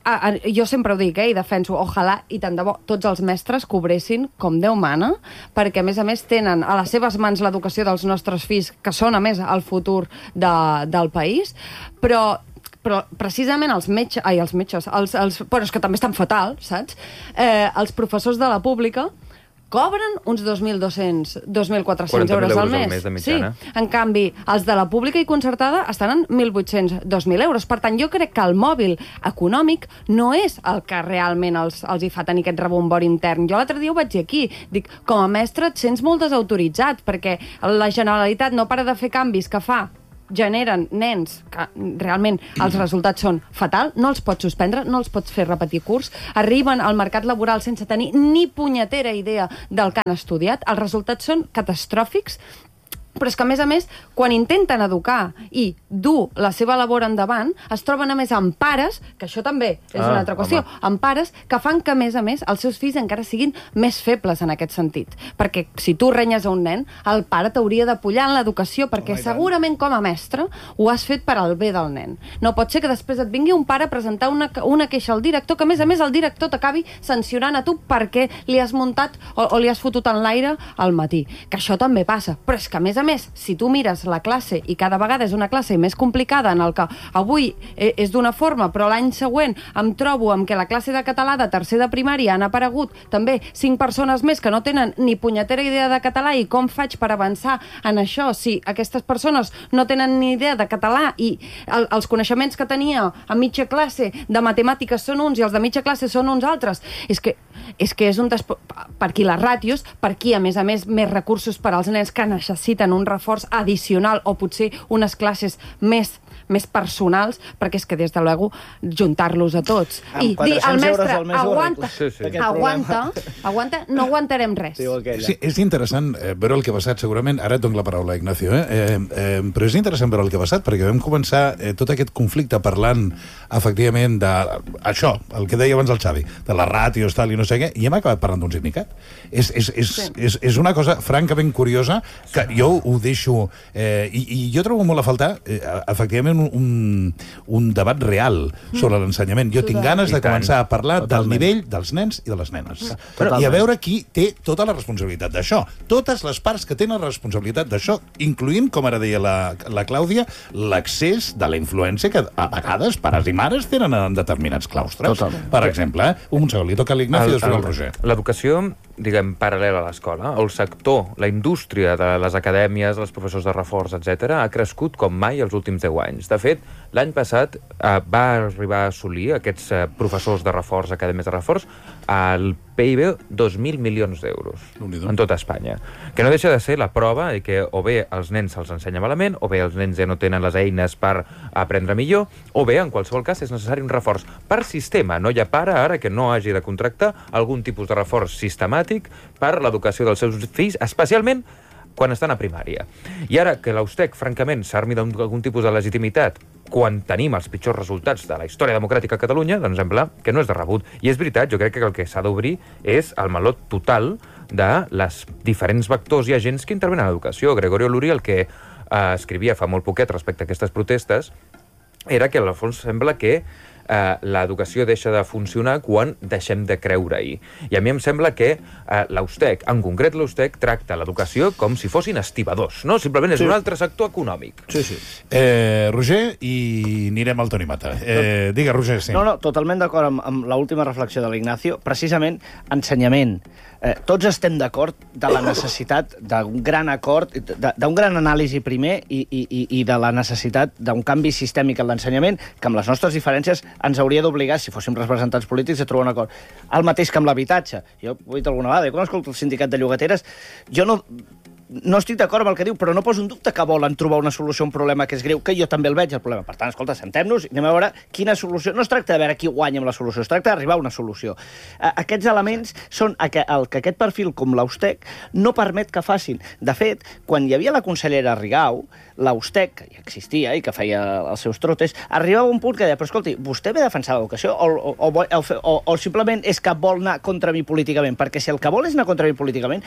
a, a, jo sempre ho dic, eh, i defenso, ojalà i tant de bo tots els mestres cobressin com Déu mana, perquè a més a més tenen a les seves mans l'educació dels nostres fills, que són a més el futur de, del país, però però precisament els metges, ai, els metges, els, els, bueno, és que també estan fatal, saps? Eh, els professors de la pública cobren uns dos mil dos-cents, dos mil quatre-cents euros al mes. mes de mitjana. Sí. En canvi, els de la pública i concertada estan en mil vuit-cents, dos mil euros. Per tant, jo crec que el mòbil econòmic no és el que realment els, els hi fa tenir aquest rebombori intern. Jo l'altre dia ho vaig dir aquí. Dic, com a mestre et sents molt desautoritzat, perquè la Generalitat no para de fer canvis que fa generen nens que realment els resultats són fatal, no els pots suspendre, no els pots fer repetir curs, arriben al mercat laboral sense tenir ni punyetera idea del que han estudiat, els resultats són catastròfics, però és que, a més a més, quan intenten educar i dur la seva labor endavant, es troben, a més, amb pares, que això també és ah, una altra qüestió, home. amb pares que fan que, a més a més, els seus fills encara siguin més febles en aquest sentit. Perquè si tu renyes a un nen, el pare t'hauria d'apoyar en l'educació, perquè oh, segurament, com a mestre, ho has fet per al bé del nen. No pot ser que després et vingui un pare a presentar una, una queixa al director, que, a més a més, el director t'acabi sancionant a tu perquè li has muntat o, o li has fotut en l'aire al matí. Que això també passa. Però és que, a més a A més, si tu mires la classe i cada vegada és una classe més complicada en el que avui és d'una forma, però l'any següent em trobo amb que la classe de català de tercer de primària han aparegut també cinc persones més que no tenen ni punyetera idea de català, i com faig per avançar en això si aquestes persones no tenen ni idea de català i el, els coneixements que tenia a mitja classe de matemàtiques són uns i els de mitja classe són uns altres. És que és, que és un despo... per aquí les ràtios, per aquí, a més a més, més recursos per als nens que necessiten un reforç addicional o potser unes classes més més personals, perquè és que des de luego juntar-los a tots i dir al mestre, aguanta, sí, sí. aguanta, aguanta, no aguantarem res. Sí, és interessant eh, veure el que ha passat, segurament, ara et dono la paraula, Ignacio, eh? Eh, eh, però és interessant veure el que ha passat, perquè vam començar eh, tot aquest conflicte parlant, efectivament, de això, el que deia abans el Xavi, de les ràtios, tal, i no sé què, i hem acabat parlant d'un sindicat. És, és, és, sí. és, és una cosa francament curiosa, que jo ho deixo, eh, i, i jo trobo molt a faltar, eh, efectivament, un, un, un debat real sobre l'ensenyament. Jo tinc ganes de començar a parlar del nivell dels nens i de les nenes. Però, i a veure qui té tota la responsabilitat d'això. Totes les parts que tenen la responsabilitat d'això, incloent, com ara deia la, la Clàudia, l'accés de la influència que a vegades pares i mares tenen en determinats claustres. Totalment. Per exemple, eh? un segon, li toca a l'Ignacio i després al Roger. L'educació, diguem, paral·lela a l'escola, el sector, la indústria de les acadèmies, els professors de reforç, etcètera, ha crescut com mai els últims deu anys. De fet, l'any passat eh, va arribar a assolir aquests eh, professors de reforç, acadèmies de reforç, al P I B dos mil milions d'euros en tota Espanya. Que no deixa de ser la prova de que o bé els nens se'ls ensenya malament, o bé els nens ja no tenen les eines per aprendre millor, o bé, en qualsevol cas, és necessari un reforç per sistema. No hi ha pare ara que no hagi de contractar algun tipus de reforç sistemàtic per l'educació dels seus fills, especialment quan estan a primària. I ara que l'Austec, francament, s'armi d'algun tipus de legitimitat quan tenim els pitjors resultats de la història democràtica a Catalunya, doncs sembla que no és de rebut. I és veritat, jo crec que el que s'ha d'obrir és el meló total de les diferents vectors i agents que intervenen a l'educació. Gregorio Luri el que eh, escrivia fa molt poquet respecte a aquestes protestes era que, al fons, sembla que Uh, l'educació deixa de funcionar quan deixem de creure-hi. I a mi em sembla que uh, l'Austec, en concret l'Austec, tracta l'educació com si fossin estibadors, no? Simplement és sí. un altre sector econòmic. Sí, sí. Eh, Roger, i anirem al Toni Mata. Eh, digue, Roger, sí. No, no, totalment d'acord amb, amb l'última reflexió de l'Ignacio. Precisament, ensenyament. Eh, tots estem d'acord de la necessitat d'un gran acord, d'un gran anàlisi primer i, i, i de la necessitat d'un canvi sistèmic en l'ensenyament, que amb les nostres diferències ens hauria d'obligar, si fóssim representants polítics, a trobar un acord. El mateix que amb l'habitatge. Jo ho he dit alguna vegada, quan escolto el sindicat de llogateres, jo no... no estic d'acord amb el que diu, però no poso en dubte que volen trobar una solució a un problema que és greu, que jo també el veig, el problema. Per tant, escolta, sentem-nos i anem a veure quina solució... No es tracta de veure qui guanya amb la solució, es tracta d'arribar a una solució. Aquests elements són el que aquest perfil, com l'Austec, no permet que facin. De fet, quan hi havia la consellera Rigau, l'Austec, que ja existia i que feia els seus trotes, arribava a un punt que deia, però escolti, vostè ve a defensar l'educació o, o, o, o, o simplement és que vol anar contra mi políticament? Perquè si el que vol és anar contra mi políticament,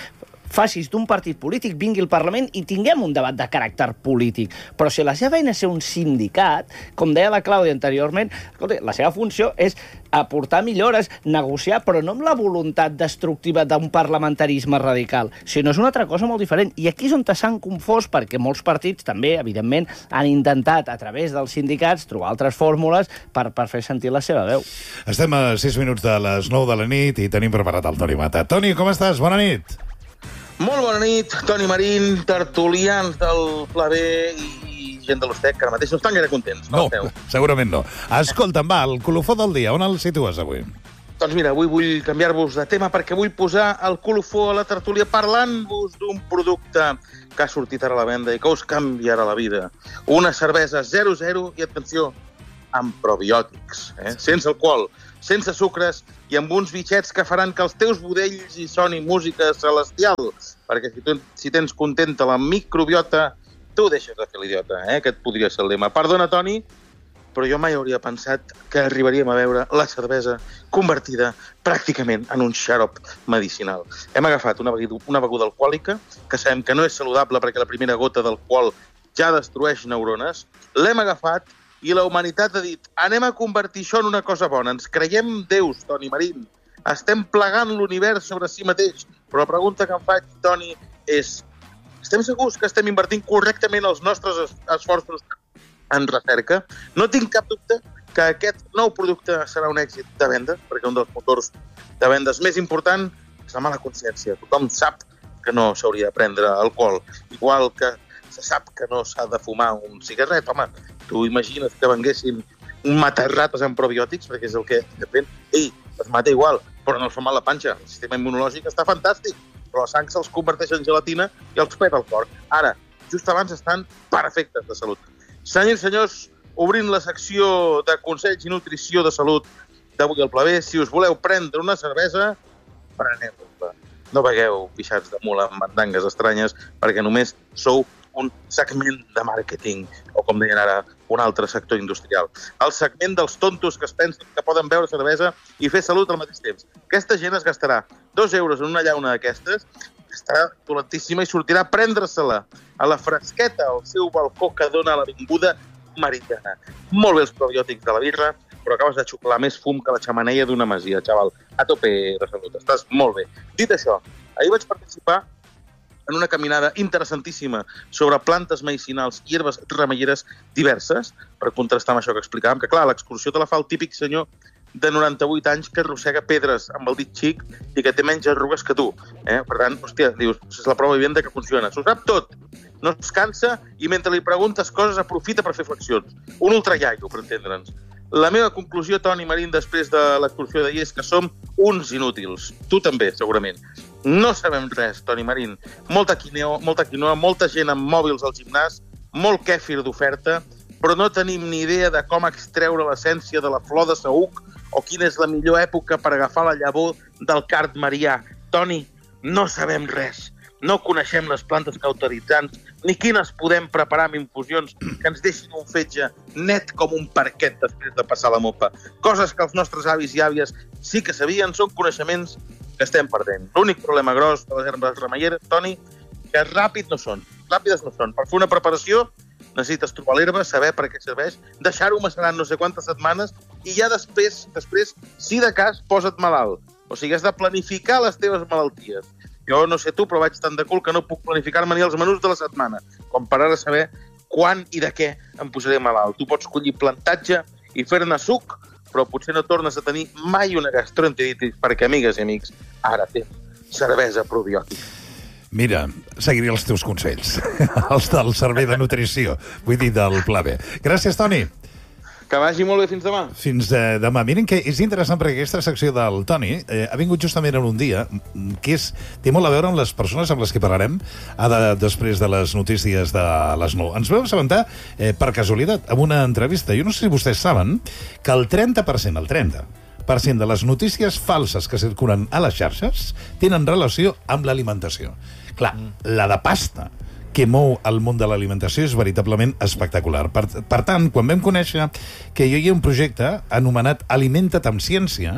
facis d'un partit polític, vingui al Parlament i tinguem un debat de caràcter polític. Però si la seva feina és ser un sindicat, com deia la Clàudia anteriorment, escolta, la seva funció és aportar millores, negociar, però no amb la voluntat destructiva d'un parlamentarisme radical, sinó és una altra cosa molt diferent. I aquí és on s'han confós, perquè molts partits també, evidentment, han intentat, a través dels sindicats, trobar altres fórmules per, per fer sentir la seva veu. Estem a sis minuts de les nou de la nit i tenim preparat el Toni Mata. Toni, com estàs? Bona nit. Molt bona nit, Toni Marín, tertulians del Pla B i gent de l'Ostec, que ara mateix no estan gaire contents. No, no segurament no. Escolta'm, va, el colofó del dia, on el situes avui? Doncs mira, avui vull canviar-vos de tema perquè vull posar el colofó a la tertúlia parlant-vos d'un producte que ha sortit ara a la venda i que us canviarà la vida. Una cervesa zero zero i, atenció, amb probiòtics, eh? Sense alcohol, sense sucres i amb uns bitxets que faran que els teus budells hi soni música celestial, perquè si, tu, si tens contenta la microbiota, tu deixes de fer l'idiota, eh? Aquest podria ser el lema. Perdona, Toni, però jo mai hauria pensat que arribaríem a veure la cervesa convertida pràcticament en un xarop medicinal. Hem agafat una beguda, una beguda alcohòlica, que sabem que no és saludable perquè la primera gota d'alcohol ja destrueix neurones, l'hem agafat i la humanitat ha dit, anem a convertir això en una cosa bona. Ens creiem déus, Toni Marín. Estem plegant l'univers sobre si mateix. Però la pregunta que em faig, Toni, és, estem segurs que estem invertint correctament els nostres esforços en recerca? No tinc cap dubte que aquest nou producte serà un èxit de venda, perquè un dels motors de vendes més important és la mala consciència. Tothom sap que no s'hauria de prendre alcohol, igual que se sap que no s'ha de fumar un cigarret. Home, tu imagines que venguessin un matarrates amb probiòtics, perquè és el que depèn. Ei, es mata igual, però no els fa mal la panxa. El sistema immunològic està fantàstic, però la sang se'ls converteix en gelatina i els peta el cor. Ara, just abans estan perfectes de salut. Senyors i senyors, obrint la secció de consells i nutrició de salut d'avui al Pla B, si us voleu prendre una cervesa, preneu-la. No vegueu pixats de mula amb mandangues estranyes, perquè només sou un segment de màrqueting, o com deien ara, un altre sector industrial. El segment dels tontos que es pensen que poden beure cervesa i fer salut al mateix temps. Aquesta gent es gastarà dos euros en una llauna d'aquestes, estarà dolentíssima i sortirà a prendre-se-la a la fresqueta al seu balcó que dona a l'avinguda Meridiana. Molt bé els probiòtics de la birra, però acabes de xuclar més fum que la xamaneia d'una masia, xaval. A tope de salut, estàs molt bé. Dit això, ahir vaig participar en una caminada interessantíssima sobre plantes medicinals i herbes remeieres diverses, per contrastar amb això que explicàvem, que clar, l'excursió te la fa el típic senyor de noranta-vuit anys que arrossega pedres amb el dit xic i que té menys arrugues que tu. Eh? Per tant, hòstia, dius, és la prova evident que funciona. S'ho sap tot, no es cansa i mentre li preguntes coses aprofita per fer flexions. Un ultraiaigo, per entendre'ns. La meva conclusió, Toni Marín, després de l'excursió d'ahir és que som uns inútils. Tu també, segurament. No sabem res, Toni Marín. Molta quinoa, molta, quinoa, molta gent amb mòbils al gimnàs, molt kèfir d'oferta, però no tenim ni idea de com extreure l'essència de la flor de saüc o quina és la millor època per agafar la llavor del card marià. Toni, no sabem res. No coneixem les plantes cauteritzants, ni quines podem preparar amb infusions que ens deixin un fetge net com un parquet després de passar la mopa. Coses que els nostres avis i àvies sí que sabien, són coneixements que estem perdent. L'únic problema gros de les herbes remeieres, Toni, que ràpid no són. Ràpides no són. Per fer una preparació necessites trobar l'herba, saber per què serveix, deixar-ho macerant no sé quantes setmanes i ja després, després, si de cas, posa't malalt. O sigui, has de planificar les teves malalties. Jo no sé tu, però vaig tan de cul que no puc planificar-me ni els menús de la setmana, com per ara saber quan i de què em posaré malalt. Tu pots collir plantatge i fer-ne suc, però potser no tornes a tenir mai una gastroenteritis, perquè, amigues i amics, ara tens cervesa probiòtica. Mira, seguiré els teus consells, els del Servei de Nutrició, vull dir, del Pla B. Gràcies, Toni. Que vagi molt bé, fins demà. Fins eh, demà. Miren que és interessant perquè aquesta secció del Toni eh, ha vingut justament en un dia que és, té molt a veure amb les persones amb les que parlarem ara, després de les notícies de les nou. Ens vam assabentar, eh, per casualitat, amb una entrevista. Jo no sé si vostès saben que el trenta per cent, el trenta per cent de les notícies falses que circulen a les xarxes tenen relació amb l'alimentació. Clar, la de pasta que mou el món de l'alimentació és veritablement espectacular. Per, per tant, quan vam conèixer que hi havia un projecte anomenat Alimenta't amb ciència,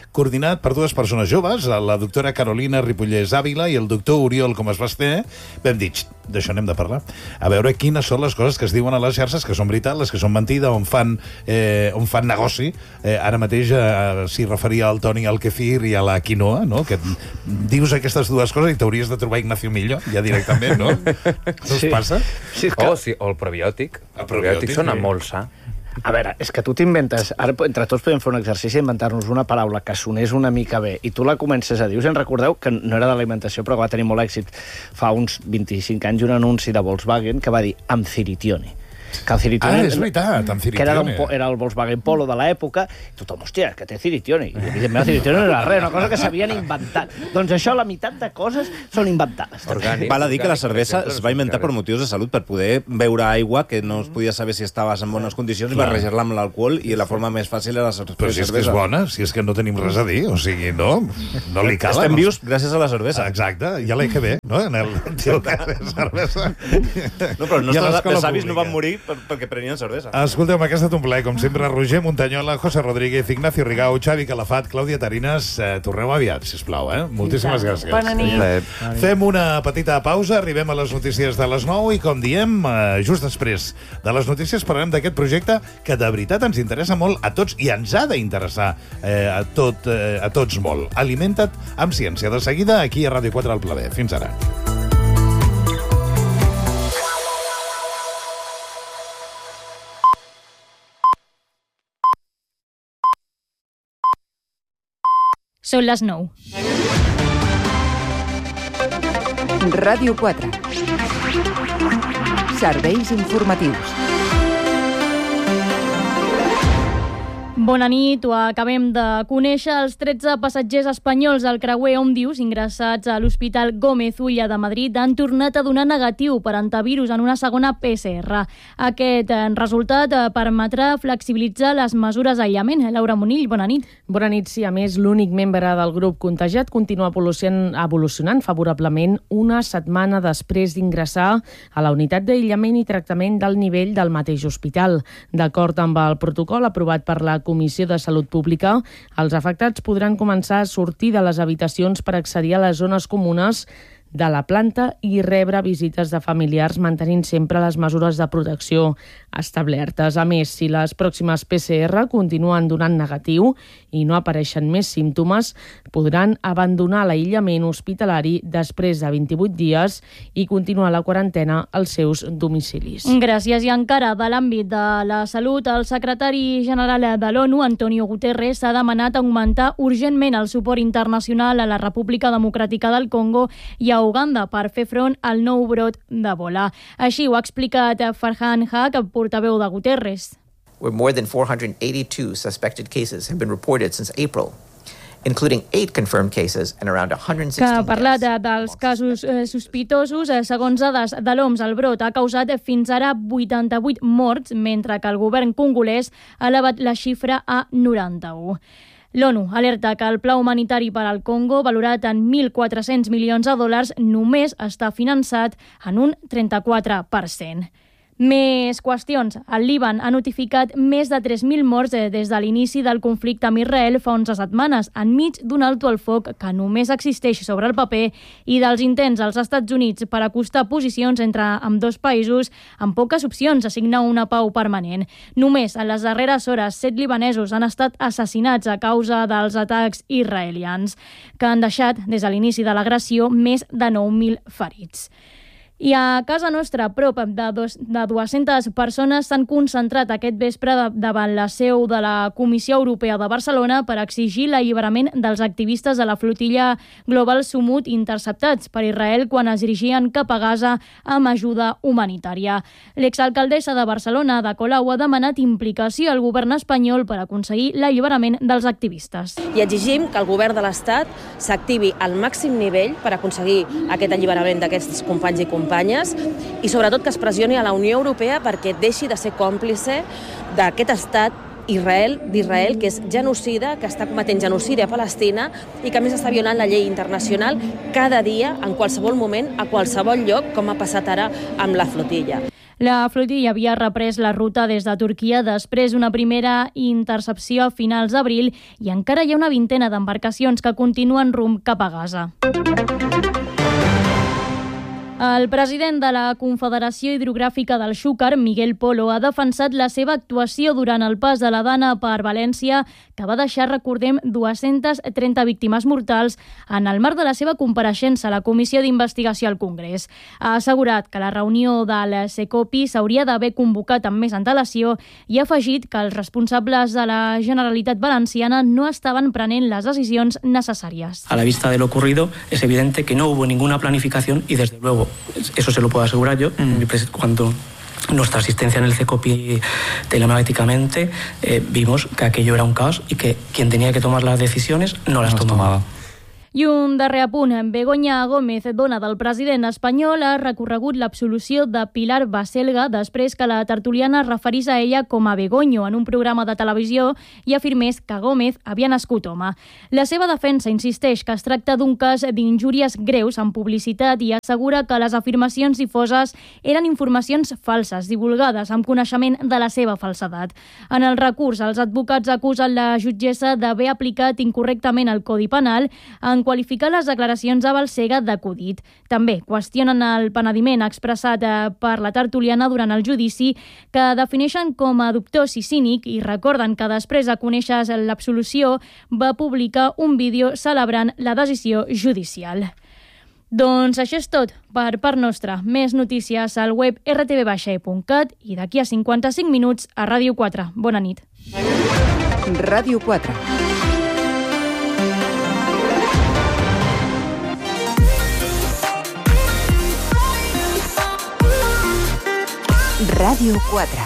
coordinat per dues persones joves, la doctora Carolina Ripollès Ávila i el doctor Oriol Comas Basté. Vam dir, d'això anem de parlar. A veure quines són les coses que es diuen a les xarxes, que són veritat, les que són mentida, on fan, eh, on fan negoci. Eh, ara mateix eh, s'hi referia al Toni al kefir i a la quinoa, no? Que dius aquestes dues coses i t'hauries de trobar Ignacio Millo, ja directament, no? Això sí. us passa? Sí, que... oh, sí, o el probiòtic. El, el probiòtic sona sí. molt sa. A veure, és que tu t'inventes... Ara entre tots podem fer un exercici d'inventar-nos una paraula que sonés una mica bé i tu la comences a dir. Us en recordeu que no era de l'alimentació, però que va tenir molt èxit fa uns vint-i-cinc anys un anunci de Volkswagen que va dir Amciritione. Que el Ciritione... Ah, és veritat, amb Ciritione. Que era, un, era el Volkswagen Polo de l'època. I tothom, hòstia, que té Ciritione. I evidentment el Ciritione no era res, una cosa que s'havien inventat. Doncs això, la meitat de coses són inventades. Orgànic. Val a dir que la cervesa es va inventar per motius de salut, per poder beure aigua que no es podia saber si estaves en bones condicions, i barrejar-la amb l'alcohol, i la forma més fàcil era la cervesa. Però si és que és bona, si és que no tenim res a dir, o sigui, no, no li cal. Estem vius gràcies a la cervesa. Exacte, ja l'he que bé, no? En el teu cas de cervesa. No, però els nostres avis no van morir perquè prenien cervesa. Escolteu, aquest ha estat un plaer, com sempre, Roger Montanyola, José Rodríguez, Ignacio Rigau, Xavi Calafat, Clàudia Tarines. Eh, torneu aviat, sisplau, eh? Moltíssimes gràcies. Bona nit. Fem una petita pausa, arribem a les notícies de les nou i, com diem, eh, just després de les notícies parlarem d'aquest projecte que de veritat ens interessa molt a tots i ens ha d'interessar eh, a, tot, eh, a tots molt. Alimenta't amb ciència. De seguida, aquí a Ràdio quatre al Pla B. Fins ara. Són les nou. Ràdio quatre. Serveis informatius. Bona nit, ho acabem de conèixer. Els tretze passatgers espanyols del creuer Òmnius ingressats a l'Hospital Gómez Ulla de Madrid han tornat a donar negatiu per antivirus en una segona P C R. Aquest resultat permetrà flexibilitzar les mesures d'aïllament. Laura Monill, bona nit. Bona nit, sí. A més, l'únic membre del grup contagiat continua evolucionant, evolucionant favorablement una setmana després d'ingressar a la unitat d'aïllament i tractament del nivell del mateix hospital. D'acord amb el protocol aprovat per la Comissió de Salut Pública, els afectats podran començar a sortir de les habitacions per accedir a les zones comunes de la planta i rebre visites de familiars, mantenint sempre les mesures de protecció establertes. A més, si les pròximes P C R continuen donant negatiu i no apareixen més símptomes, podran abandonar l'aïllament hospitalari després de vint-i-vuit dies i continuar la quarantena als seus domicilis. Gràcies. I encara de l'àmbit de la salut, el secretari general de l'ONU, Antonio Guterres, ha demanat augmentar urgentment el suport internacional a la República Democràtica del Congo i a Uganda per fer front al nou brot d'Ebola. Així ho ha explicat Farhan Haq, portaveu de Guterres. Where more than four hundred eighty-two suspected cases have been reported since April, including eight confirmed cases and around one hundred sixteen que ha parlat dels casos eh, sospitosos. Eh, segons dades de l'O M S, el brot ha causat fins ara vuitanta-vuit morts, mentre que el govern congolès ha elevat la xifra a noranta-u. L'ONU alerta que el pla humanitari per al Congo, valorat en mil quatre-cents milions de dòlars, només està finançat en un trenta-quatre per cent. Més qüestions. El Líban ha notificat més de tres mil morts des de l'inici del conflicte amb Israel fa onze setmanes, enmig d'un alto al foc que només existeix sobre el paper i dels intents als Estats Units per acostar posicions entre ambdós països amb poques opcions a signar una pau permanent. Només en les darreres hores, set libanesos han estat assassinats a causa dels atacs israelians, que han deixat, des de l'inici de l'agressió, més de nou mil ferits. I a casa nostra, prop de, dos, de dues-centes persones s'han concentrat aquest vespre de, davant la seu de la Comissió Europea de Barcelona per exigir l'alliberament dels activistes de la flotilla Global Sumut interceptats per Israel quan es dirigien cap a Gaza amb ajuda humanitària. L'exalcaldessa de Barcelona, Ada Colau, ha demanat implicació al govern espanyol per aconseguir l'alliberament dels activistes. I exigim que el govern de l'Estat s'activi al màxim nivell per aconseguir aquest alliberament d'aquests companys i companys i sobretot que es pressioni a la Unió Europea perquè deixi de ser còmplice d'aquest estat Israel, d'Israel, que és genocida, que està cometent genocidi a Palestina i que a més està violant la llei internacional cada dia, en qualsevol moment, a qualsevol lloc, com ha passat ara amb la flotilla. La flotilla havia reprès la ruta des de Turquia després d'una primera intercepció a finals d'abril i encara hi ha una vintena d'embarcacions que continuen rumb cap a Gaza. El president de la Confederació Hidrogràfica del Xúquer, Miguel Polo, ha defensat la seva actuació durant el pas de la Dana per València, que va deixar, recordem, dues-centes trenta víctimes mortals en el marc de la seva compareixença a la Comissió d'Investigació al Congrés. Ha assegurat que la reunió del Secopi s'hauria d'haver convocat amb més antelació i ha afegit que els responsables de la Generalitat Valenciana no estaven prenent les decisions necessàries. A la vista de lo ocurrido, es evidente que no hubo ninguna planificación y, desde luego, eso se lo puedo asegurar yo, mm. cuando nuestra asistencia en el Secopi telemáticamente eh, vimos que aquello era un caos y que quien tenía que tomar las decisiones no las no tomaba. tomaba. I un darrer apunt. Begoña Gómez, dona del president espanyol, ha recorregut l'absolució de Pilar Baselga després que la tertuliana referís a ella com a Begoño en un programa de televisió i afirmés que Gómez havia nascut home. La seva defensa insisteix que es tracta d'un cas d'injúries greus en publicitat i assegura que les afirmacions difoses eren informacions falses, divulgades amb coneixement de la seva falsedat. En el recurs, els advocats acusen la jutgessa d'haver aplicat incorrectament el Codi Penal en qualificar les declaracions de Balsega d'acudit. També qüestionen el penediment expressat per la tertuliana durant el judici, que defineixen com a dubtós i cínic i recorden que després de conèixer l'absolució va publicar un vídeo celebrant la decisió judicial. Doncs això és tot per part nostra. Més notícies al web erre te ve baixa e punt cat i d'aquí a cinquanta-cinc minuts a Ràdio quatre. Bona nit. Ràdio quatre. Ràdio quatre.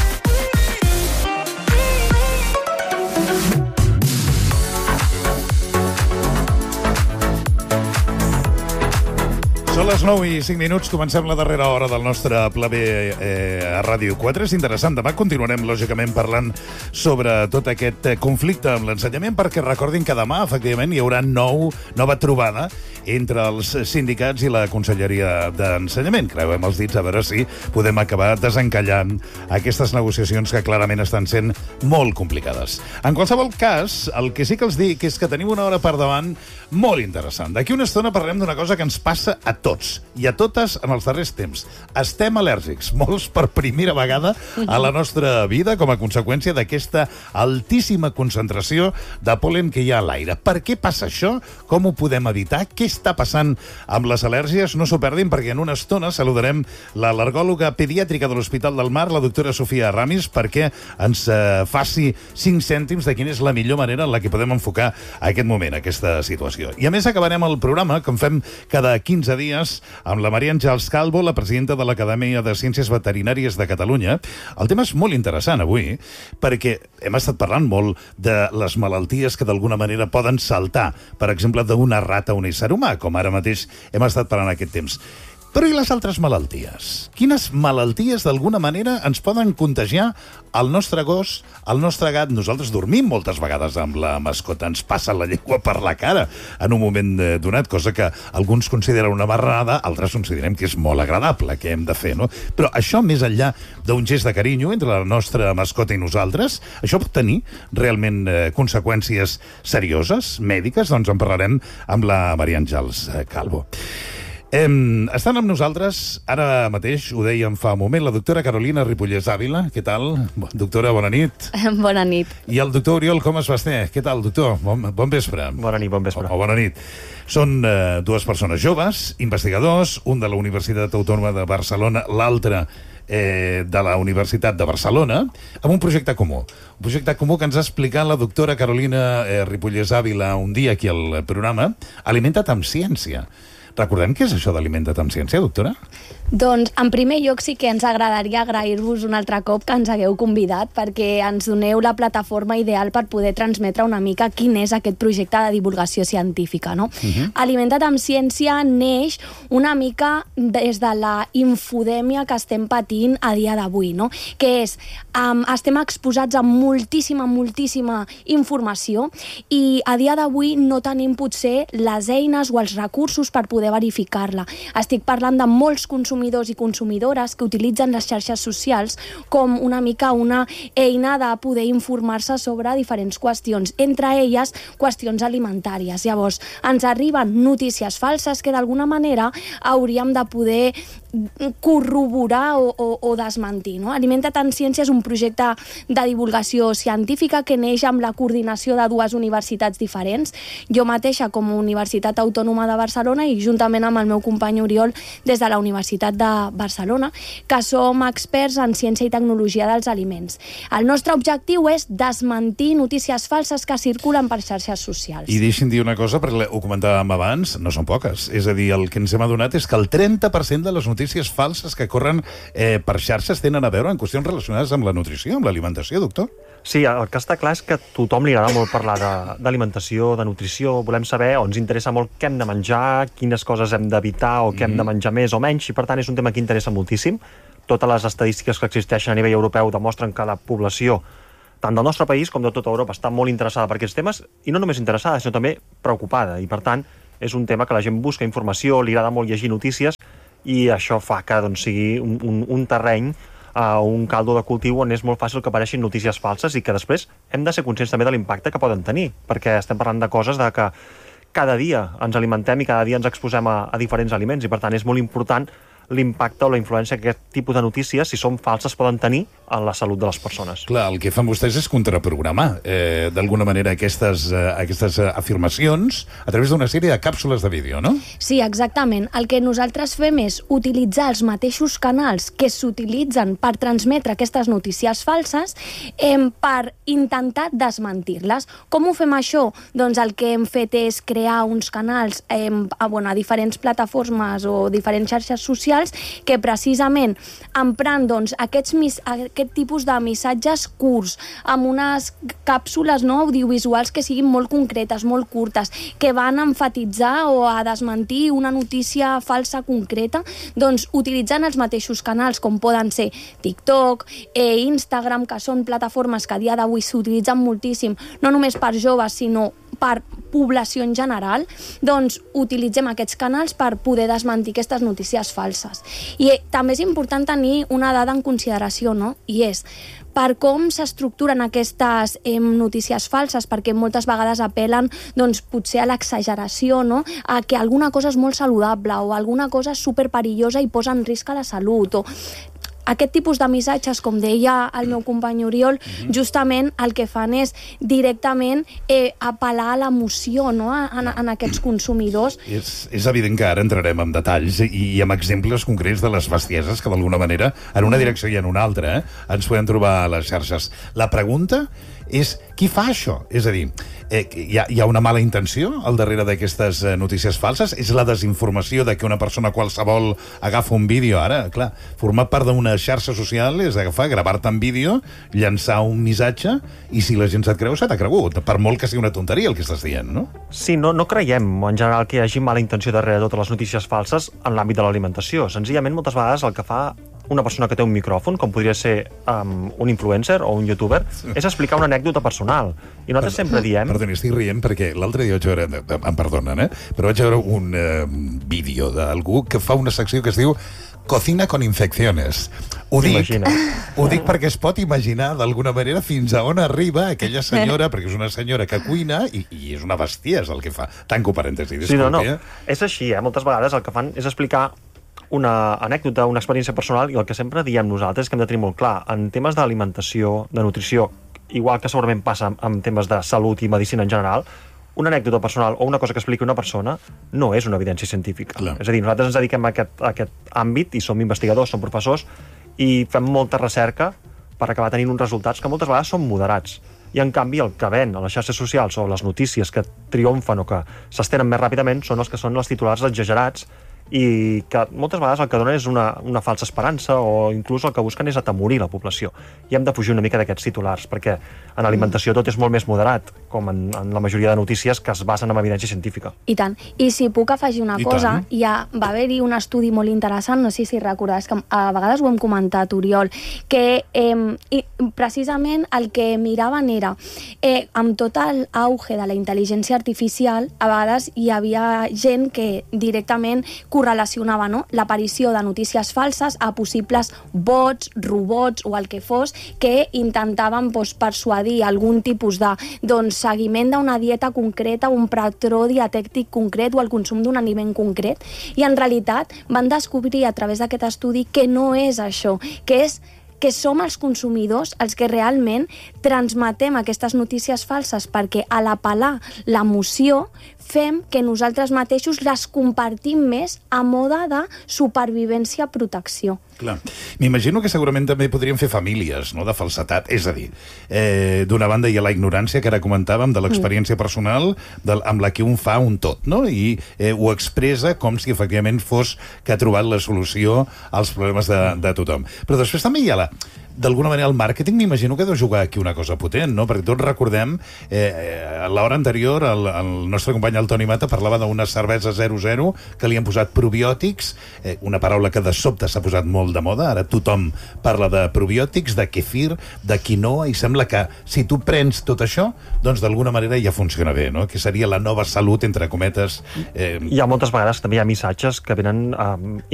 Són les nou i cinc minuts, comencem la darrera hora del nostre pla B eh, a Ràdio quatre. És interessant, demà continuarem, lògicament, parlant sobre tot aquest conflicte amb l'ensenyament, perquè recordin que demà, efectivament, hi haurà nou, nova trobada entre els sindicats i la Conselleria d'Ensenyament. Creuem els dits a veure si podem acabar desencallant aquestes negociacions que clarament estan sent molt complicades. En qualsevol cas, el que sí que els dic és que tenim una hora per davant molt interessant. D'aquí una estona parlarem d'una cosa que ens passa a tots i a totes en els darrers temps. Estem al·lèrgics, molts per primera vegada a la nostra vida com a conseqüència d'aquesta altíssima concentració de pol·len que hi ha a l'aire. Per què passa això? Com ho podem evitar? Què està passant amb les al·lèrgies? No s'ho perdin, perquè en una estona saludarem l'al·lergòloga pediàtrica de l'Hospital del Mar, la doctora Sofia Ramis, perquè ens eh, faci cinc cèntims de quina és la millor manera en la que podem enfocar a aquest moment, aquesta situació. I a més acabarem el programa, com fem cada quinze dies, amb la Maria Àngels Calvo, la presidenta de l'Acadèmia de Ciències Veterinàries de Catalunya. El tema és molt interessant avui, perquè hem estat parlant molt de les malalties que d'alguna manera poden saltar, per exemple, d'una rata a un ésser humà, com ara mateix hem estat parlant aquest temps. Però i les altres malalties? Quines malalties d'alguna manera ens poden contagiar el nostre gos, el nostre gat? Nosaltres dormim moltes vegades amb la mascota, ens passa la llengua per la cara en un moment donat, cosa que alguns consideren una marranada, altres considerem que és molt agradable, que hem de fer, no? Però això, més enllà d'un gest de carinyo entre la nostra mascota i nosaltres, això pot tenir realment eh, conseqüències serioses, mèdiques? Doncs en parlarem amb la Maria Àngels Calvo. Eh, estan amb nosaltres, ara mateix, ho dèiem fa un moment, la doctora Carolina Ripollès Ávila. Què tal? Doctora, bona nit. Bona nit. I el doctor Oriol Comas Basté. Què tal, doctor? Bon, bon vespre. Bona nit, bon vespre. O, o bona nit. Són eh, dues persones joves, investigadors, un de la Universitat Autònoma de Barcelona, l'altre eh, de la Universitat de Barcelona, amb un projecte comú. Un projecte comú que ens ha explicat la doctora Carolina eh, Ripollès Ávila un dia aquí al programa, Alimenta't amb ciència. Recordem què és això d'Alimenta't amb ciència, doctora? Doncs, en primer lloc, sí que ens agradaria agrair-vos un altre cop que ens hagueu convidat, perquè ens doneu la plataforma ideal per poder transmetre una mica quin és aquest projecte de divulgació científica, no? Uh-huh. Alimenta't amb ciència neix una mica des de la infodèmia que estem patint a dia d'avui, no? Que és, um, estem exposats a moltíssima, moltíssima informació i a dia d'avui no tenim potser les eines o els recursos per poder poder verificar-la. Estic parlant de molts consumidors i consumidores que utilitzen les xarxes socials com una mica una eina de poder informar-se sobre diferents qüestions, entre elles qüestions alimentàries. Llavors, ens arriben notícies falses que d'alguna manera hauríem de poder corroborar o, o, o desmentir. No? Alimenta't en Ciència és un projecte de divulgació científica que neix amb la coordinació de dues universitats diferents. Jo mateixa com a Universitat Autònoma de Barcelona i juntament amb el meu company Oriol des de la Universitat de Barcelona, que som experts en ciència i tecnologia dels aliments. El nostre objectiu és desmentir notícies falses que circulen per xarxes socials. I deixi'm dir una cosa, perquè ho comentàvem abans, no són poques. És a dir, el que ens hem adonat és que el trenta per cent de les notícies falses que corren eh, per xarxes tenen a veure en qüestions relacionades amb la nutrició, amb l'alimentació, doctor? Sí, el que està clar és que a tothom li agrada molt parlar d'alimentació, de, de nutrició, volem saber, o ens interessa molt què hem de menjar, quines coses hem d'evitar o què mm. hem de menjar més o menys, i per tant és un tema que interessa moltíssim. Totes les estadístiques que existeixen a nivell europeu demostren que la població, tant del nostre país com de tota Europa, està molt interessada per aquests temes, i no només interessada, sinó també preocupada, i per tant és un tema que la gent busca informació, li agrada molt llegir notícies, i això fa que doncs, sigui un, un, un terreny, uh, un caldo de cultiu on és molt fàcil que apareixin notícies falses i que després hem de ser conscients també de l'impacte que poden tenir, perquè estem parlant de coses de que cada dia ens alimentem i cada dia ens exposem a, a diferents aliments, i per tant és molt important l'impacte o la influència que aquest tipus de notícies, si són falses, poden tenir en la salut de les persones. Clar, el que fan vostès és contraprogramar, eh, d'alguna manera, aquestes, eh, aquestes afirmacions a través d'una sèrie de càpsules de vídeo, no? Sí, exactament. El que nosaltres fem és utilitzar els mateixos canals que s'utilitzen per transmetre aquestes notícies falses eh, per intentar desmentir-les. Com ho fem això? Doncs el que hem fet és crear uns canals eh, a, bueno, a diferents plataformes o diferents xarxes socials que precisament emprant doncs, aquests, aquest tipus de missatges curts, amb unes càpsules no, audiovisuals que siguin molt concretes, molt curtes, que van a enfatitzar o a desmentir una notícia falsa concreta, doncs utilitzant els mateixos canals com poden ser TikTok, eh, Instagram, que són plataformes que a dia d'avui s'utilitzen moltíssim, no només per joves, sinó per població en general, doncs utilitzem aquests canals per poder desmentir aquestes notícies falses. I eh, també és important tenir una dada en consideració, no? I és per com s'estructuren aquestes eh, notícies falses, perquè moltes vegades apel·len doncs, potser a l'exageració, no? A que alguna cosa és molt saludable o alguna cosa és superperillosa i posa en risc a la salut, o aquest tipus de missatges, com deia el meu company Oriol, mm-hmm. justament el que fan és directament eh, apel·lar a l'emoció, no? en, en aquests consumidors. És, és evident que ara entrarem en detalls i, i amb exemples concrets de les bestieses que d'alguna manera, en una direcció i en una altra, eh, ens podem trobar a les xarxes. La pregunta és qui fa això? És a dir, eh, hi, ha, hi ha una mala intenció al darrere d'aquestes eh, notícies falses? És la desinformació de que una persona qualsevol agafa un vídeo? Ara, clar, formar part d'una xarxa social és agafar, gravar-te en vídeo, llançar un missatge, i si la gent se't creu, se t'ha cregut, per molt que sigui una tonteria el que estàs dient, no? Sí, no, no creiem, en general, que hi hagi mala intenció darrere de totes les notícies falses en l'àmbit de l'alimentació. Senzillament, moltes vegades el que fa una persona que té un micròfon, com podria ser um, un influencer o un youtuber, és explicar una anècdota personal. I nosaltres sempre diem... Perdoni, estic rient perquè l'altre dia vaig veure... Em perdonen, eh? Però vaig veure un eh, vídeo d'algú que fa una secció que es diu Cocina con infecciones. Ho dic, ho dic perquè es pot imaginar d'alguna manera fins a on arriba aquella senyora, perquè és una senyora que cuina i, i és una bestiesa el que fa. Tanco parèntesi, disculpi. Sí, no, no. Eh? És així, eh? Moltes vegades el que fan és explicar una anècdota, una experiència personal, i el que sempre diem nosaltres és que hem de tenir molt clar, en temes d'alimentació, de nutrició, igual que segurament passa en temes de salut i medicina en general, una anècdota personal o una cosa que expliqui una persona no és una evidència científica. Clar. És a dir, nosaltres ens dediquem a aquest, a aquest àmbit i som investigadors, som professors i fem molta recerca per acabar tenint uns resultats que moltes vegades són moderats. I en canvi el que ven a les xarxes socials o les notícies que triomfen o que s'estenen més ràpidament són els que són els titulars exagerats i que moltes vegades el que donen és una, una falsa esperança o inclús el que busquen és atemorir la població. I hem de fugir una mica d'aquests titulars, perquè en alimentació tot és molt més moderat, com en, en la majoria de notícies que es basen en evidència científica. I tant. I si puc afegir una I cosa, tant. ja va haver-hi un estudi molt interessant, no sé si recordes, que a vegades ho hem comentat, Oriol, que eh, i precisament el que miraven era, eh, amb tot el auge de la intel·ligència artificial, a vegades hi havia gent que directament correlacionava, no?, l'aparició de notícies falses a possibles bots, robots o el que fos, que intentaven doncs, persuadir algun tipus de doncs, seguiment d'una dieta concreta, un patró dietètic concret o el consum d'un aliment concret. I en realitat van descobrir a través d'aquest estudi que no és això, que és que som els consumidors els que realment transmetem aquestes notícies falses, perquè a l'apel·lar l'emoció fem que nosaltres mateixos les compartim més a mode de supervivència-protecció. Clar. M'imagino que segurament també podrien fer famílies, no?, de falsetat. És a dir, eh, d'una banda hi ha la ignorància, que ara comentàvem, de l'experiència personal de, amb la que un fa un tot, no?, i eh, ho expressa com si efectivament fos que ha trobat la solució als problemes de, de tothom. Però després també hi ha la... D'alguna manera, el màrqueting m'imagino que deu jugar aquí una cosa potent, no? Perquè tots recordem, eh, a l'hora anterior, el, el nostre company, el Toni Mata, parlava d'una cervesa zero zero que li han posat probiòtics, eh, una paraula que de sobte s'ha posat molt de moda, ara tothom parla de probiòtics, de kefir, de quinoa, i sembla que si tu prens tot això, doncs d'alguna manera ja funciona bé, no? Que seria la nova salut, entre cometes. Eh... Hi ha moltes vegades també hi ha missatges que venen eh,